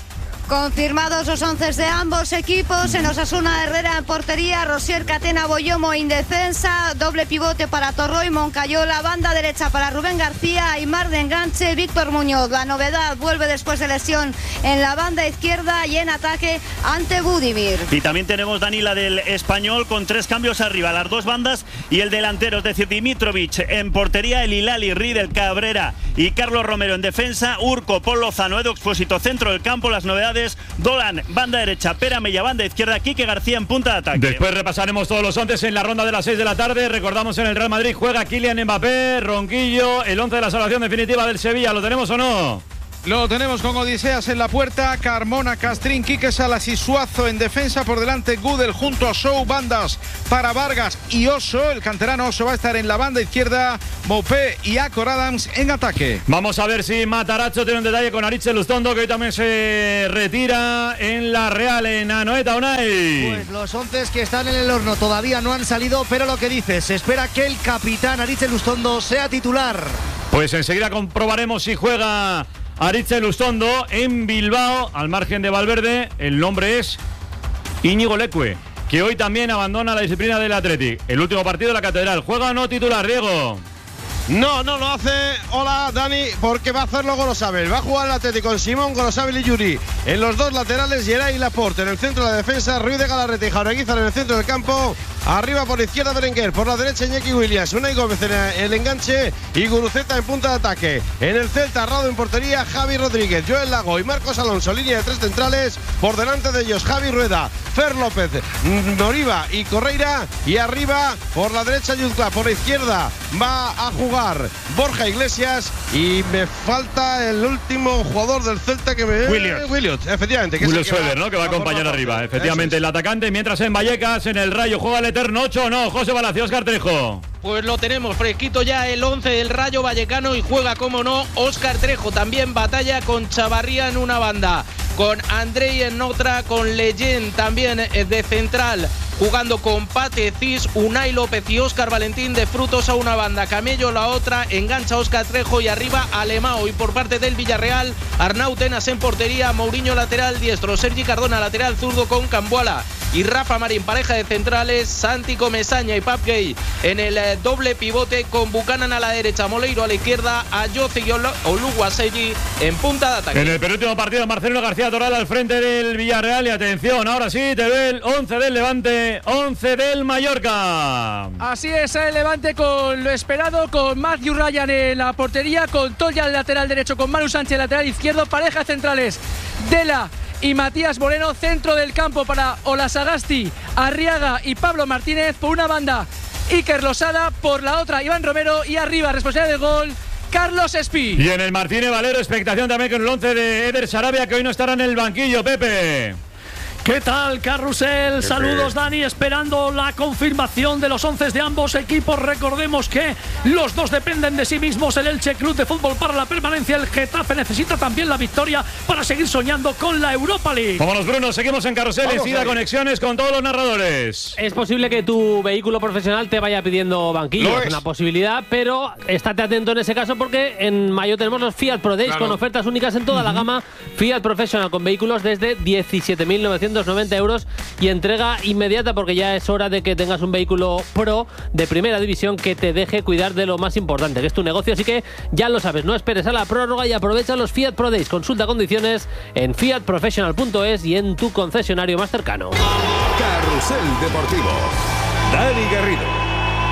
Confirmados los once de ambos equipos. En Osasuna, Herrera en portería, Rosier, Catena, Boyomo en defensa, doble pivote para Torroy, Moncayola, banda derecha para Rubén García, Aimar de enganche, Víctor Muñoz. La novedad, vuelve después de lesión en la banda izquierda y en ataque ante Budimir. Y también tenemos Danila del Español con tres cambios arriba, las dos bandas y el delantero, es decir, Dimitrovic en portería, el Hilali, Riedel, Cabrera y Carlos Romero en defensa, Urco, Paul Lozano, Edu Expósito, centro del campo. Las novedades: Dolan, banda derecha, Pera Mella, banda izquierda, Quique García en punta de ataque. Después repasaremos todos los once en la ronda de las seis de la tarde. Recordamos, en el Real Madrid juega Kylian Mbappé, Ronquillo, el once de la salvación definitiva del Sevilla. ¿Lo tenemos o no? Lo tenemos con Odiseas en la puerta, Carmona, Castrín, Quique Salas y Suazo en defensa. Por delante Gudel junto a Sou, bandas para Vargas y Oso. El canterano Oso va a estar en la banda izquierda, Mopé y Acor Adams en ataque. Vamos a ver si Matarazzo tiene un detalle con Aritz Lustondo, que hoy también se retira en la Real, en Anoeta. Unai. Pues los once que están en el horno todavía no han salido, pero lo que dice, se espera que el capitán Aritz Lustondo sea titular. Pues enseguida comprobaremos si juega Aritz Lustondo en Bilbao, al margen de Valverde. El nombre es Íñigo Leque, que hoy también abandona la disciplina del Athletic. El último partido de la Catedral. ¿Juega o no titular, Diego? No, no lo hace. Hola, Dani, porque va a hacerlo Gorosabel. Va a jugar el Atlético con Simón, Gorosabel y Yuri. En los dos laterales, Geray y Laporte. En el centro de la defensa, Ruiz de Galarreta y Jaureguizar en el centro del campo. Arriba por izquierda, Berenguer. Por la derecha, Iñaki Williams. Unai Gómez en el enganche y Guruceta en punta de ataque. En el Celta, Rado en portería, Javi Rodríguez, Joel Lago y Marcos Alonso. Línea de tres centrales. Por delante de ellos, Javi Rueda, Fer López, Noriva y Correira. Y arriba, por la derecha, Yuzcla. Por la izquierda, va a jugar Borja Iglesias. Y me falta el último jugador del Celta que me... Williams. Williams, efectivamente. Que Williams es el que Schroeder, va, ¿no? Que va a acompañar arriba. Efectivamente, el atacante. Mientras en Vallecas, en el Rayo, juega el eterno ocho o no. José Palacio, Óscar Trejo. Pues lo tenemos fresquito ya el once del Rayo Vallecano y juega, como no, Óscar Trejo. También batalla con Chavarría en una banda, con Andrei en otra, con Leyen también de central, jugando con Pate Cis, Unai López y Óscar Valentín de Frutos a una banda, Camello la otra, engancha Óscar Trejo y arriba Alemao. Y por parte del Villarreal, Arnau Tenas en portería, Mourinho lateral diestro, Sergi Cardona lateral zurdo con Cambuala y Rafa Marín, pareja de centrales, Santi Comesaña y Pap Gay en el eh, doble pivote, con Buchanan a la derecha, Moleiro a la izquierda, Ayoce y Oluguasegui en punta de ataque. En el penúltimo partido, Marcelino García Toral al frente del Villarreal. Y atención, ahora sí, te ve el once del Levante, once del Mallorca. Así es, el Levante con lo esperado, con Matthew Ryan en la portería, con Toya el lateral derecho, con Manu Sánchez lateral izquierdo, parejas centrales, Dela y Matías Moreno, centro del campo para Olasagasti, Arriaga y Pablo Martínez. Por una banda, Iker Losada, por la otra, Iván Romero, y arriba, responsable del gol, Carlos Espí. Y en el Martínez Valero, expectación también con el once de Eder Sarabia, que hoy no estará en el banquillo, Pepe. ¿Qué tal, Carrusel? Saludos, Dani, esperando la confirmación de los once de ambos equipos. Recordemos que los dos dependen de sí mismos. El Elche Club de Fútbol para la permanencia, el Getafe necesita también la victoria para seguir soñando con la Europa League. Vámonos, Bruno, seguimos en Carrusel, enseguida conexiones con todos los narradores. Es posible que tu vehículo profesional te vaya pidiendo banquillo, es una posibilidad, pero estate atento en ese caso, porque en mayo tenemos los Fiat Pro Days, claro, con ofertas únicas en toda uh-huh. la gama Fiat Professional, con vehículos desde diecisiete mil novecientos noventa euros y entrega inmediata, porque ya es hora de que tengas un vehículo Pro de primera división que te deje cuidar de lo más importante, que es tu negocio. Así que ya lo sabes, no esperes a la prórroga y aprovecha los Fiat Pro Days. Consulta condiciones en fiat professional punto es y en tu concesionario más cercano. Carrusel Deportivo, Dani Garrido.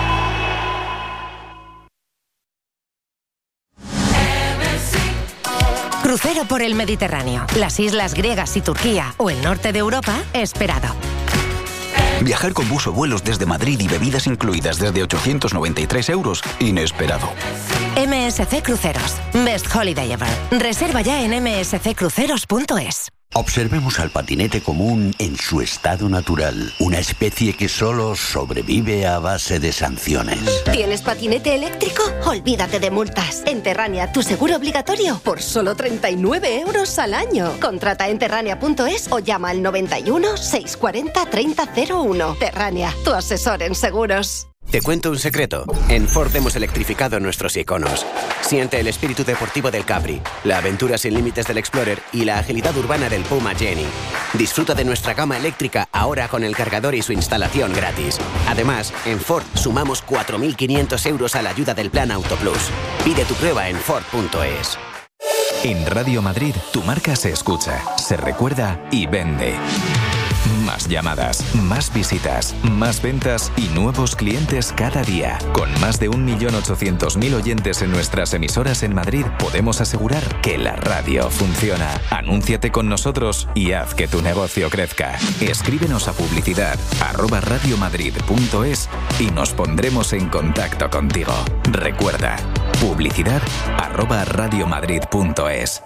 Crucero por el Mediterráneo, las islas griegas y Turquía o el norte de Europa, esperado. Viajar con bus o vuelos desde Madrid y bebidas incluidas desde ochocientos noventa y tres euros, inesperado. M S C Cruceros, Best Holiday Ever. Reserva ya en eme ese ce cruceros punto es. Observemos al patinete común en su estado natural, una especie que solo sobrevive a base de sanciones. ¿Tienes patinete eléctrico? Olvídate de multas. En Terrania, tu seguro obligatorio por solo treinta y nueve euros al año. Contrata en terrania punto es o llama al noventa y uno, seiscientos cuarenta, treinta cero uno. Terrania, tu asesor en seguros. Te cuento un secreto. En Ford hemos electrificado nuestros iconos. Siente el espíritu deportivo del Capri, la aventura sin límites del Explorer y la agilidad urbana del Puma Jenny. Disfruta de nuestra gama eléctrica ahora con el cargador y su instalación gratis. Además, en Ford sumamos cuatro mil quinientos euros a la ayuda del Plan Auto Plus. Pide tu prueba en Ford punto es. En Radio Madrid, tu marca se escucha, se recuerda y vende. Más llamadas, más visitas, más ventas y nuevos clientes cada día. Con más de un millón ochocientos mil oyentes en nuestras emisoras en Madrid, podemos asegurar que la radio funciona. Anúnciate con nosotros y haz que tu negocio crezca. Escríbenos a publicidad arroba radiomadrid punto es y nos pondremos en contacto contigo. Recuerda, publicidad arroba radiomadrid punto es.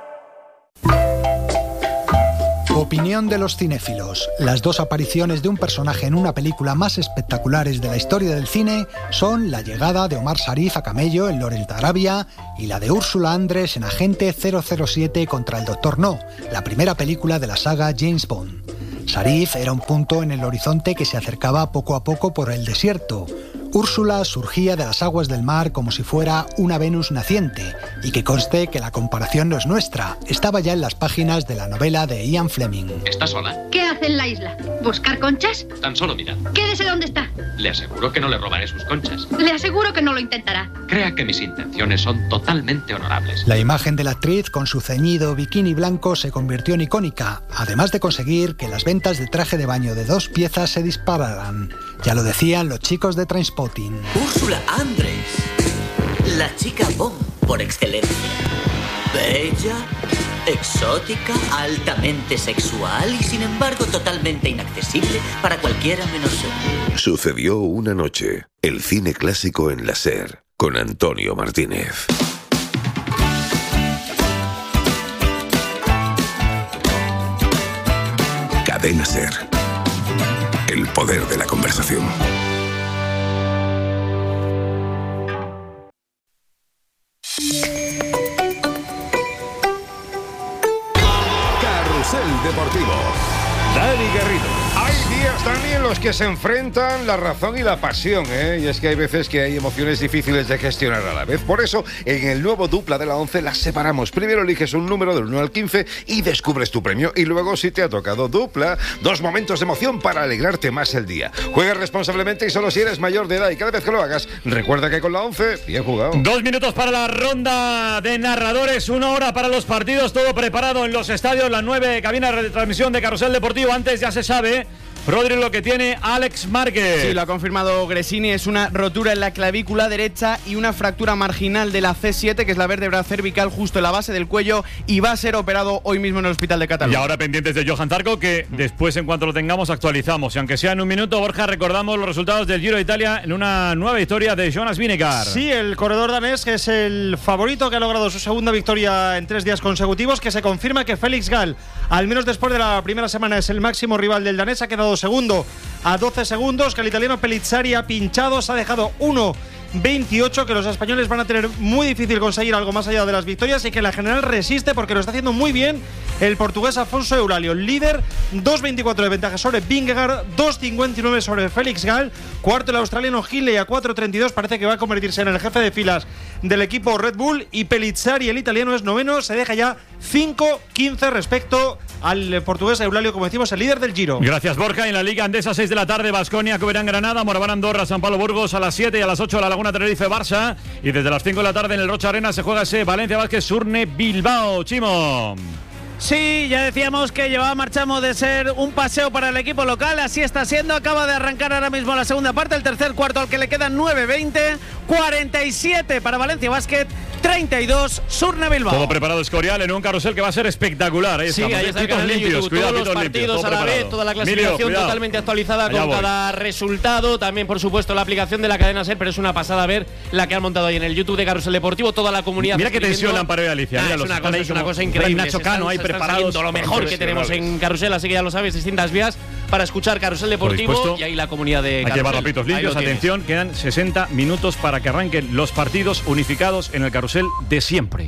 Opinión de los cinéfilos. Las dos apariciones de un personaje en una película más espectaculares de la historia del cine son la llegada de Omar Sharif a camello en Lawrence de Arabia y la de Úrsula Andress en Agente cero cero siete contra el Doctor No, la primera película de la saga James Bond. Sharif era un punto en el horizonte que se acercaba poco a poco por el desierto. Úrsula surgía de las aguas del mar como si fuera una Venus naciente, y que conste que la comparación no es nuestra, estaba ya en las páginas de la novela de Ian Fleming. ¿Está sola? ¿Qué hace en la isla? ¿Buscar conchas? Tan solo mirad. Quédese donde está. Le aseguro que no le robaré sus conchas. Le aseguro que no lo intentará. Crea que mis intenciones son totalmente honorables. La imagen de la actriz con su ceñido bikini blanco se convirtió en icónica, además de conseguir que las ventas de traje de baño de dos piezas se dispararan. Ya lo decían los chicos de Trainspotting. Úrsula Andress, la chica Bond por excelencia. Bella, exótica, altamente sexual y sin embargo totalmente inaccesible para cualquiera menos yo. Sucedió una noche. El cine clásico en la SER, con Antonio Martínez. Cadena SER. El poder de la conversación. Carrusel Deportivo. Dani Garrido. Hay días también en los que se enfrentan la razón y la pasión, ¿eh? Y es que hay veces que hay emociones difíciles de gestionar a la vez. Por eso, en el nuevo dupla de la once las separamos. Primero eliges un número del uno al quince y descubres tu premio. Y luego, si te ha tocado dupla, dos momentos de emoción para alegrarte más el día. Juega responsablemente y solo si eres mayor de edad. Y cada vez que lo hagas, recuerda que con la once, bien jugado. Dos minutos para la ronda de narradores, una hora para los partidos, todo preparado en los estadios, las nueve cabinas de retransmisión de Carrusel Deportivo. Antes ya se sabe, Rodri, lo que tiene Alex Márquez. Sí, lo ha confirmado Gresini, es una rotura en la clavícula derecha y una fractura marginal de la C siete, que es la vértebra cervical justo en la base del cuello, y va a ser operado hoy mismo en el hospital de Cataluña. Y ahora pendientes de Johan Zarco, que después, en cuanto lo tengamos, actualizamos. Y aunque sea en un minuto, Borja, recordamos los resultados del Giro de Italia en una nueva victoria de Jonas Vingegaard. Sí, el corredor danés, que es el favorito, que ha logrado su segunda victoria en tres días consecutivos, que se confirma que Félix Gall, al menos después de la primera semana, es el máximo rival del danés. Ha quedado segundo a doce segundos, que el italiano Pellizzari ha pinchado, se ha dejado uno veintiocho, que los españoles van a tener muy difícil conseguir algo más allá de las victorias, y que la general resiste porque lo está haciendo muy bien el portugués Afonso Eulálio, líder, dos veinticuatro de ventaja sobre Vingegaard, dos cincuenta y nueve sobre Félix Gall, cuarto el australiano Hindley a cuatro treinta y dos, parece que va a convertirse en el jefe de filas del equipo Red Bull, y Pellizzari, el italiano, es noveno, se deja ya cinco quince respecto al portugués Eulálio, como decimos, el líder del Giro. Gracias, Borja. En la Liga Andesa, seis de la tarde, Baskonia, Coberán, Granada, Moraván, Andorra, San Pablo, Burgos, a las siete, y a las ocho La Laguna, Tenerife, Barça, y desde las cinco de la tarde en el Rocha Arena se juega ese Valencia Vázquez Surne Bilbao. Chimo. Sí, ya decíamos que llevaba marchamos de ser un paseo para el equipo local, así está siendo. Acaba de arrancar ahora mismo la segunda parte, el tercer cuarto al que le quedan nueve veinte, cuarenta y siete para Valencia Basket, treinta y dos Surne Bilbao. Todo preparado Escorial en un carrusel que va a ser espectacular. Ahí sí, estamos. ahí está el canal de YouTube, cuidado, todos los partidos limpios, a la preparado. vez, toda la clasificación Emilio, totalmente actualizada Allá con voy. cada resultado. También, por supuesto, la aplicación de la cadena SER, pero es una pasada ver la que han montado ahí en el YouTube de Carrusel Deportivo, toda la comunidad. Mira qué tensión Amparo y Alicia. Ah, Mira, es los una están cosa, ahí es una como cosa increíble. Nacho Cano ahí preparados. Lo mejor que tenemos en Carrusel, así que ya lo sabes, distintas vías para escuchar Carrusel Deportivo y ahí la comunidad de Carrusel. Hay que llevar rapitos limpios. Atención, quedan sesenta minutos para que arranquen los partidos unificados en el Carrusel de siempre.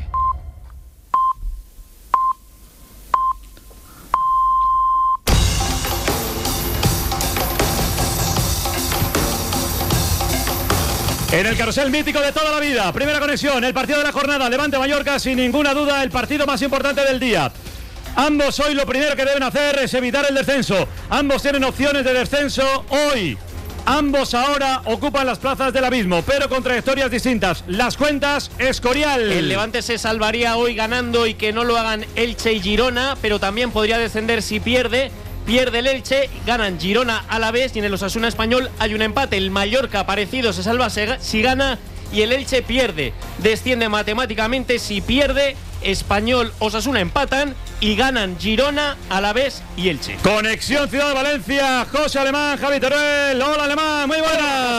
En el carrusel mítico de toda la vida, primera conexión, el partido de la jornada, Levante-Mallorca, sin ninguna duda el partido más importante del día. Ambos hoy lo primero que deben hacer es evitar el descenso. Ambos tienen opciones de descenso hoy. Ambos ahora ocupan las plazas del abismo, pero con trayectorias distintas. Las cuentas, Escorial. El Levante se salvaría hoy ganando y que no lo hagan Elche y Girona, pero también podría descender si pierde. Pierde el Elche, ganan Girona a la vez y en el Osasuna Español hay un empate. El Mallorca parecido se salva si gana y el Elche pierde. Desciende matemáticamente si pierde. Español, Osasuna empatan y ganan Girona, Alavés y Elche. Conexión Ciudad de Valencia, José Alemán, Javi Teruel. Hola Alemán, muy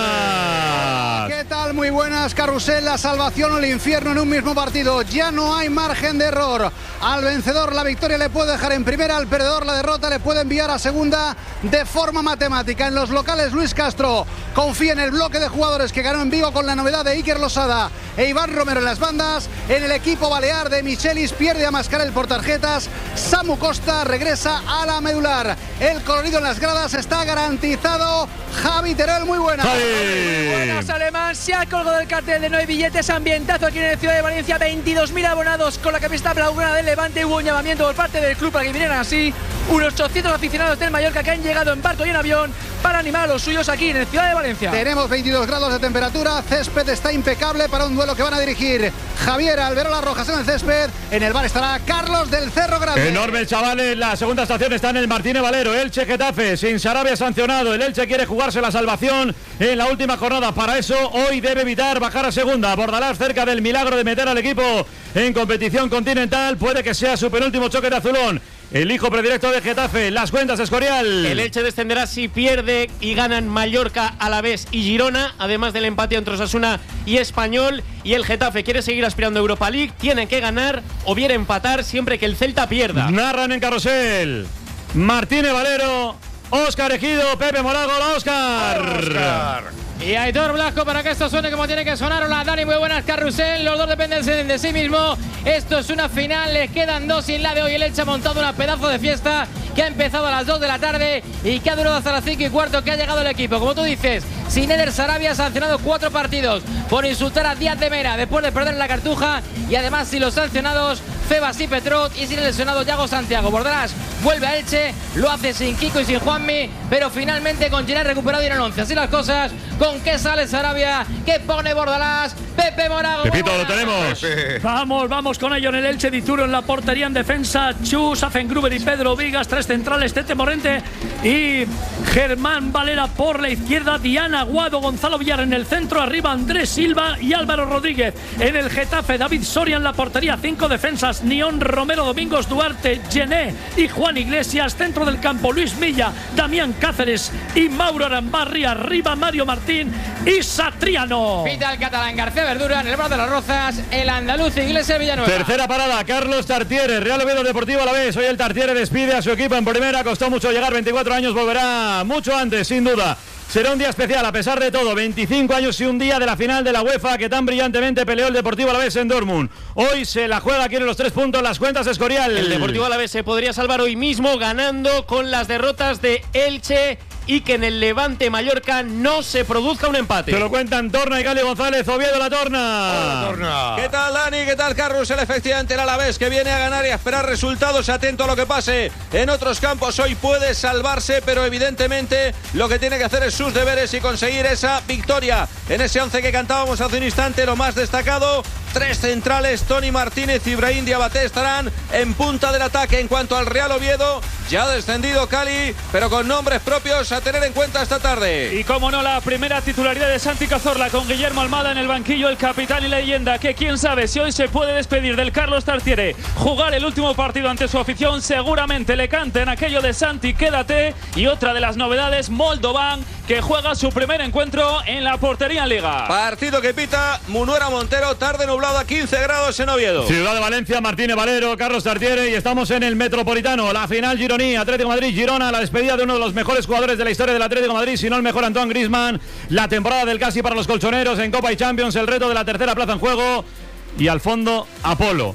buenas. ¿Qué tal? Muy buenas. Carrusel, la salvación o el infierno en un mismo partido. Ya no hay margen de error. Al vencedor la victoria le puede dejar en primera, al perdedor la derrota le puede enviar a segunda de forma matemática. En los locales Luis Castro confía en el bloque de jugadores que ganó en Vigo con la novedad de Iker Losada e Iván Romero en las bandas. En el equipo balear de Michelis pierde a Mascarell por tarjetas. Samu Costa regresa a la medular. El colorido en las gradas está garantizado. Javi Teruel, muy buenas. Muy buenas, Alemán. Se ha colgado el cartel de no hay billetes. Ambientazo aquí en el Ciudad de Valencia. veintidós mil abonados con la camiseta blaugrana del Levante. Hubo un llamamiento por parte del club para que vinieran así unos ochocientos aficionados del Mallorca que han llegado en barco y en avión para animar a los suyos aquí en el Ciudad de Valencia. Tenemos veintidós grados de temperatura. Césped está impecable para un duelo que van a dirigir Javier Alberola Rojas en el césped. En el bar estará Carlos del Cerro Grande. Enorme el chaval en la segunda estación. Está en el Martínez Valero. Elche Getafe sin Sarabia sancionado. El Elche quiere jugarse la salvación en la última jornada. Para eso hoy debe evitar bajar a segunda. Bordalás cerca del milagro de meter al equipo en competición continental. Puede que sea su penúltimo choque de azulón. El hijo predilecto de Getafe, las cuentas, Escorial. El Elche descenderá si pierde y ganan Mallorca, Alavés y Girona, además del empate entre Osasuna y Español. Y el Getafe quiere seguir aspirando a Europa League, tiene que ganar o bien empatar siempre que el Celta pierda. Narran en carrusel Martínez Valero, Óscar Ejido, Pepe Morago, hola Óscar. Óscar. Y Aitor Blasco para que esto suene como tiene que sonar. Hola Dani, muy buenas, carrusel. Los dos dependen de sí mismo. Esto es una final, le quedan dos y en la de hoy el Elche ha montado una pedazo de fiesta que ha empezado a las dos de la tarde y que ha durado hasta las cinco y cuarto que ha llegado el equipo. Como tú dices, sin Eder Sarabia, sancionado cuatro partidos por insultar a Díaz de Mera después de perder en la Cartuja y además sin los sancionados Febas y Petrot y sin el lesionado Yago Santiago. Bordalás vuelve a Elche, lo hace sin Kiko y sin Juanmi, pero finalmente con Gerard recuperado y en el once. Así las cosas, con qué sale Sarabia, qué pone Bordalás, Pepe Morago. Pepito, lo tenemos. Vamos, vamos con ello en el Elche. Dituro en la portería, en defensa Chus, Affengruber y Pedro Vigas. Tres centrales, Tete Morente y Germán Valera por la izquierda. Diana Aguado, Gonzalo Villar en el centro. Arriba Andrés Silva y Álvaro Rodríguez. En el Getafe, David Soria en la portería. Cinco defensas, Nión, Romero, Domingos, Duarte, Gené y Juan Iglesias. Centro del campo, Luis Milla, Damián Cáceres y Mauro Arambarri. Arriba Mario Martín y Satriano. Pita el catalán García Verdura en el bar de las Rozas. El andaluz Iglesias Villanueva. Tercera parada, Carlos Tartiere, Real Oviedo Deportivo Alavés. Hoy el Tartiere despide a su equipo en primera. Costó mucho llegar, veinticuatro años, volverá mucho antes, sin duda. Será un día especial a pesar de todo, veinticinco años y un día de la final de la UEFA que tan brillantemente peleó el Deportivo Alavés en Dortmund. Hoy se la juega, quiere los tres puntos, las cuentas Escorial. El Deportivo Alavés se podría salvar hoy mismo ganando con las derrotas de Elche y que en el Levante Mallorca no se produzca un empate. Te lo cuentan Torna y Gali González. Oviedo, la Torna. Hola, Torna. ¿Qué tal, Dani? ¿Qué tal, Carrusel? Efectivamente, el Alavés que viene a ganar y a esperar resultados. Atento a lo que pase en otros campos. Hoy puede salvarse, pero evidentemente lo que tiene que hacer es sus deberes y conseguir esa victoria. En ese once que cantábamos hace un instante, lo más destacado, tres centrales, Tony Martínez y Ibrahim Diabaté estarán en punta del ataque. En cuanto al Real Oviedo, ya ha descendido Cali, pero con nombres propios a tener en cuenta esta tarde. Y como no, la primera titularidad de Santi Cazorla con Guillermo Almada en el banquillo, el capitán y leyenda, que quién sabe si hoy se puede despedir del Carlos Tartiere, jugar el último partido ante su afición. Seguramente le canten aquello de Santi, quédate. Y otra de las novedades, Moldovan, que juega su primer encuentro en la portería en Liga. Partido que pita Munuera Montero, tarde nublado a quince grados en Oviedo. Ciudad de Valencia, Martínez Valero, Carlos Tartiere, y estamos en el Metropolitano. La final Gironí, Atlético Madrid, Girona, la despedida de uno de los mejores jugadores de la historia del Atlético Madrid, si no el mejor, Antoine Griezmann. La temporada del casi para los colchoneros en Copa y Champions, el reto de la tercera plaza en juego. Y al fondo, Apolo.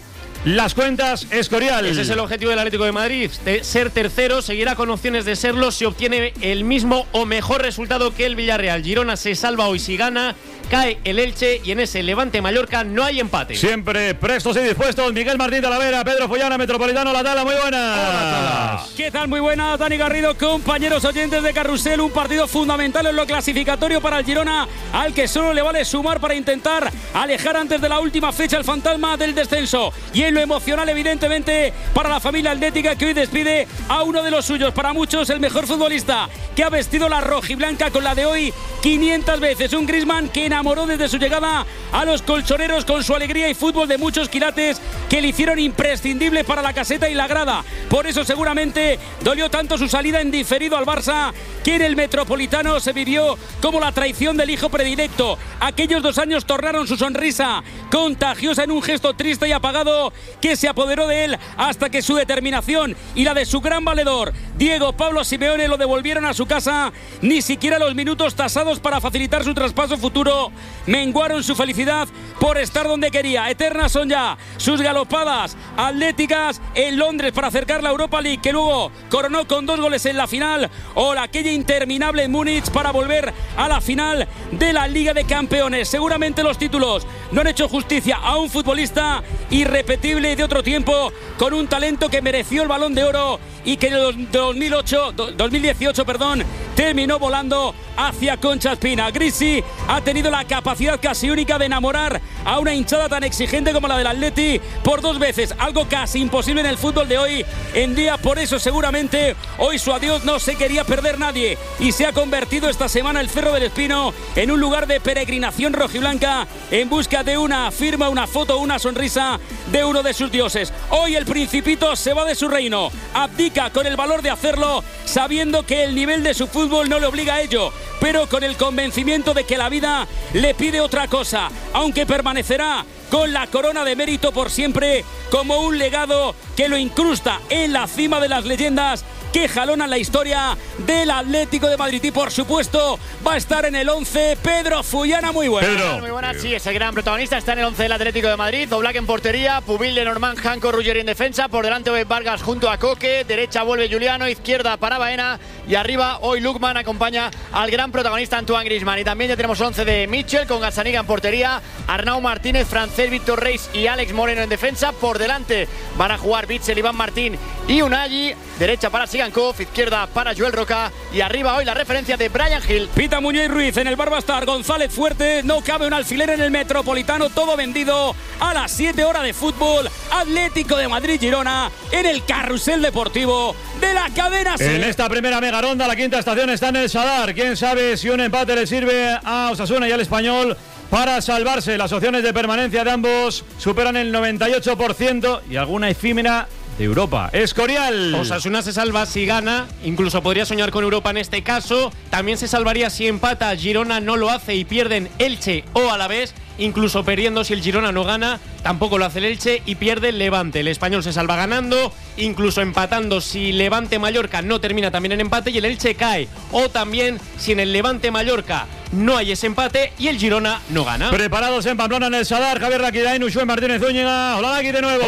las cuentas, Escorial. Ese es el objetivo del Atlético de Madrid, de ser tercero, seguirá con opciones de serlo si obtiene el mismo o mejor resultado que el Villarreal. Girona se salva hoy si gana, cae el Elche y en ese Levante-Mallorca no hay empate. Siempre prestos y dispuestos, Miguel Martín Talavera, Pedro Follana, Metropolitano, La Tala, muy buenas. Hola, ¿qué tal? Muy buenas, Dani Garrido, compañeros oyentes de Carrusel, un partido fundamental en lo clasificatorio para el Girona, al que solo le vale sumar para intentar alejar antes de la última fecha el fantasma del descenso. Y en lo emocional, evidentemente, para la familia atlética que hoy despide a uno de los suyos, para muchos el mejor futbolista que ha vestido la rojiblanca con la de hoy quinientas veces, un Griezmann que enamoró desde su llegada a los colchoneros con su alegría y fútbol de muchos quilates que le hicieron imprescindible para la caseta y la grada. Por eso seguramente dolió tanto su salida en diferido al Barça, que en el Metropolitano se vivió como la traición del hijo predilecto. Aquellos dos años tornaron su sonrisa contagiosa en un gesto triste y apagado que se apoderó de él hasta que su determinación y la de su gran valedor Diego Pablo Simeone lo devolvieron a su casa. Ni siquiera los minutos tasados para facilitar su traspaso futuro menguaron su felicidad por estar donde quería. Eternas son ya sus galopadas atléticas en Londres para acercar la Europa League, que luego coronó con dos goles en la final, o la aquella interminable en Múnich para volver a la final de la Liga de Campeones. Seguramente los títulos no han hecho justicia a un futbolista irrepetible de otro tiempo, con un talento que mereció el Balón de Oro y que en el dos mil ocho, dos mil dieciocho perdón, terminó volando hacia Concha Espina. Grisi ha tenido la capacidad casi única de enamorar a una hinchada tan exigente como la del Atleti por dos veces, algo casi imposible en el fútbol de hoy en día. Por eso seguramente hoy su adiós no se quería perder nadie y se ha convertido esta semana el Cerro del Espino en un lugar de peregrinación rojiblanca en busca de una firma, una foto, una sonrisa de uno de sus dioses. Hoy el Principito se va de su reino, abdica con el valor de hacerlo, sabiendo que el nivel de su fútbol no le obliga a ello, pero con el convencimiento de que la vida le pide otra cosa, aunque permanecerá con la corona de mérito por siempre como un legado que lo incrusta en la cima de las leyendas que jalonan la historia del Atlético de Madrid. Y por supuesto va a estar en el once Pedro Follana. Muy buena. Pedro. Muy buena, sí, es el gran protagonista, está en el once del Atlético de Madrid. Oblak en portería, Pubil, Lenormand, Janko, Ruggeri en defensa, por delante Oed Vargas junto a Coque, derecha vuelve Juliano, izquierda para Baena y arriba hoy Lukman acompaña al gran protagonista Antoine Griezmann. Y también ya tenemos once de Mitchell con Gazzaniga en portería, Arnau Martínez, Francés, Víctor Reis y Alex Moreno en defensa. Por delante van a jugar Bitzel, Iván Martín y Unai, derecha para Sigankov, izquierda para Joel Roca y arriba hoy la referencia de Brian Hill. Pita Muñoz Ruiz en el bar va a estar González Fuerte, no cabe un alfiler en el Metropolitano, todo vendido a las siete horas de fútbol. Atlético de Madrid-Girona en el carrusel deportivo de la cadena SER. En esta primera mega ronda, la quinta estación está en el Sadar. Quién sabe si un empate le sirve a Osasuna y al Español para salvarse. Las opciones de permanencia de ambos superan el noventa y ocho por ciento y alguna efímera de Europa. Escorial. Osasuna se salva si gana, incluso podría soñar con Europa en este caso. También se salvaría si empata, Girona no lo hace y pierden Elche o Alavés. Incluso perdiendo si el Girona no gana, tampoco lo hace el Elche y pierde el Levante. El Español se salva ganando, incluso empatando si Levante-Mallorca no termina también en empate y el Elche cae. O también si en el Levante-Mallorca no hay ese empate y el Girona no gana. Preparados en Pamplona en el Sadar, Javier Raquidain, Ushue Martínez Zúñiga. Hola, Daki, de nuevo.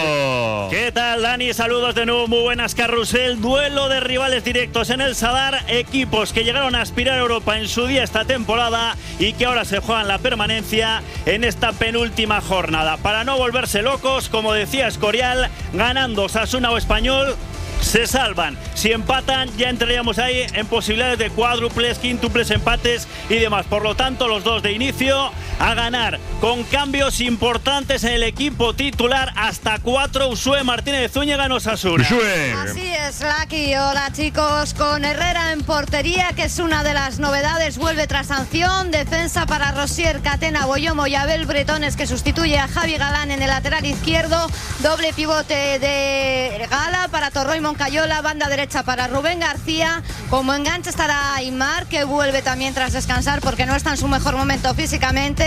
¿Qué tal, Dani? Saludos de nuevo, muy buenas, Carrusel. Duelo de rivales directos en el Sadar, equipos que llegaron a aspirar a Europa en su día esta temporada y que ahora se juegan la permanencia en esta penúltima jornada. Para no volverse locos, como decía Escorial, ganando Osasuna o Español, se salvan. Si empatan, ya entraríamos ahí en posibilidades de cuádruples, quíntuples, empates y demás. Por lo tanto, los dos de inicio a ganar, con cambios importantes en el equipo titular, hasta cuatro. Ushue Martínez Zúñiga en Osasuna. Así es, Lucky. Hola, chicos. Con Herrera en portería, que es una de las novedades, vuelve tras sanción. Defensa para Rosier, Catena, Boyomo y Abel Bretones, que sustituye a Javi Galán en el lateral izquierdo. Doble pivote de Gala para Torroy Moncayola. Banda derecha para Rubén García. Como enganche estará Aimar, que vuelve también tras descansar porque no está en su mejor momento físicamente.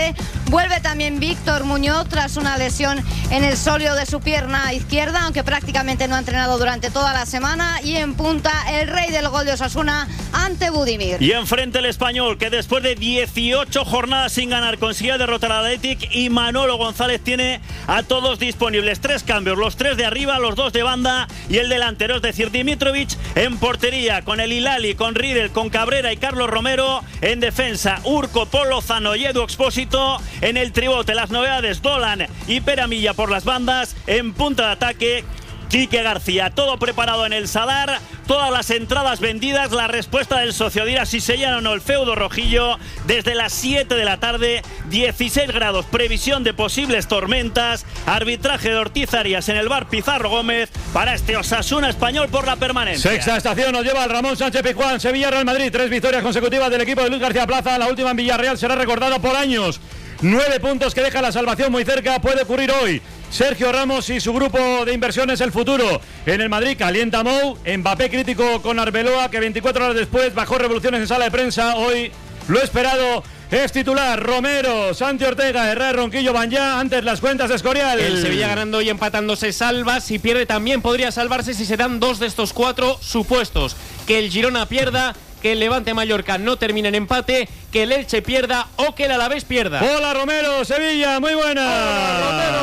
Vuelve también Víctor Muñoz tras una lesión en el sóleo de su pierna izquierda, aunque prácticamente no ha entrenado durante toda la semana. Y en punta el rey del gol de Osasuna ante Budimir. Y enfrente el Español, que después de dieciocho jornadas sin ganar consigue derrotar al Athletic, y Manolo González tiene a todos disponibles. Tres cambios, los tres de arriba, los dos de banda y el delantero, es decir, Dimitrovic en portería, con el Hilali, con Riedel, con Cabrera y Carlos Romero. En defensa, Urco, Pol Lozano y Edu Expósito. En el tribote, las novedades, Dolan y Peramilla por las bandas. En punta de ataque, Quique García. Todo preparado en el Sadar, todas las entradas vendidas. La respuesta del socio dirá si se llena o no el feudo rojillo. Desde las siete de la tarde, dieciséis grados, previsión de posibles tormentas. Arbitraje de Ortiz Arias en el bar Pizarro Gómez para este Osasuna Español por la permanencia. Sexta estación nos lleva al Ramón Sánchez Pizjuán. Sevilla, Real Madrid, tres victorias consecutivas del equipo de Luis García Plaza. La última en Villarreal será recordada por años. Nueve puntos que deja la salvación muy cerca. Puede ocurrir hoy. Sergio Ramos y su grupo de inversiones El Futuro. En el Madrid calienta Mou. Mbappé crítico con Arbeloa, que veinticuatro horas después bajó revoluciones en sala de prensa. Hoy lo esperado es titular. Romero, Santi Ortega, Herrera, Ronquillo, Banyá. Antes las cuentas de Escorial. El Sevilla ganando y empatando se salva. Si pierde también podría salvarse si se dan dos de estos cuatro supuestos. Que el Girona pierda, que el Levante Mallorca no termine en empate, que el Elche pierda o que el Alavés pierda. Hola Romero, Sevilla, muy buena. Hola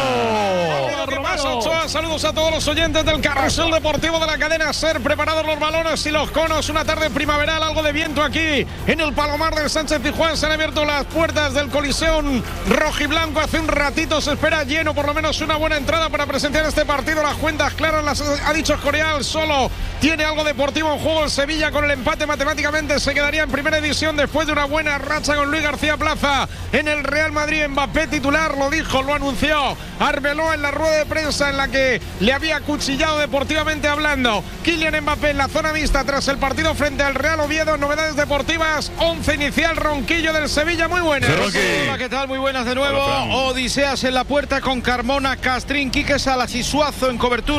Romero. ¿Qué pasa, Ochoa? Saludos a todos los oyentes del Carrusel Deportivo de la cadena SER. Preparados los balones y los conos. Una tarde primaveral, algo de viento aquí en el Palomar del Sánchez Pizjuán. Se han abierto las puertas del Coliseum rojiblanco. Hace un ratito se espera lleno, por lo menos una buena entrada para presenciar este partido. Las cuentas claras las ha dicho Escorial. Solo tiene algo deportivo en juego el Sevilla. Con el empate matemáticamente se quedaría en primera división después de una buena racha con Luis García Plaza en el Real Madrid. Mbappé titular, lo dijo, lo anunció Arbeloa en la rueda de prensa en la que le había cuchillado deportivamente hablando. Kylian Mbappé en la zona mixta tras el partido frente al Real Oviedo. Novedades deportivas, once inicial, Ronquillo del Sevilla, muy buenas. Hola, ¿qué tal? Muy buenas de nuevo. Odiseas en la puerta con Carmona, Castrín, Quique Salas y Suazo en cobertura.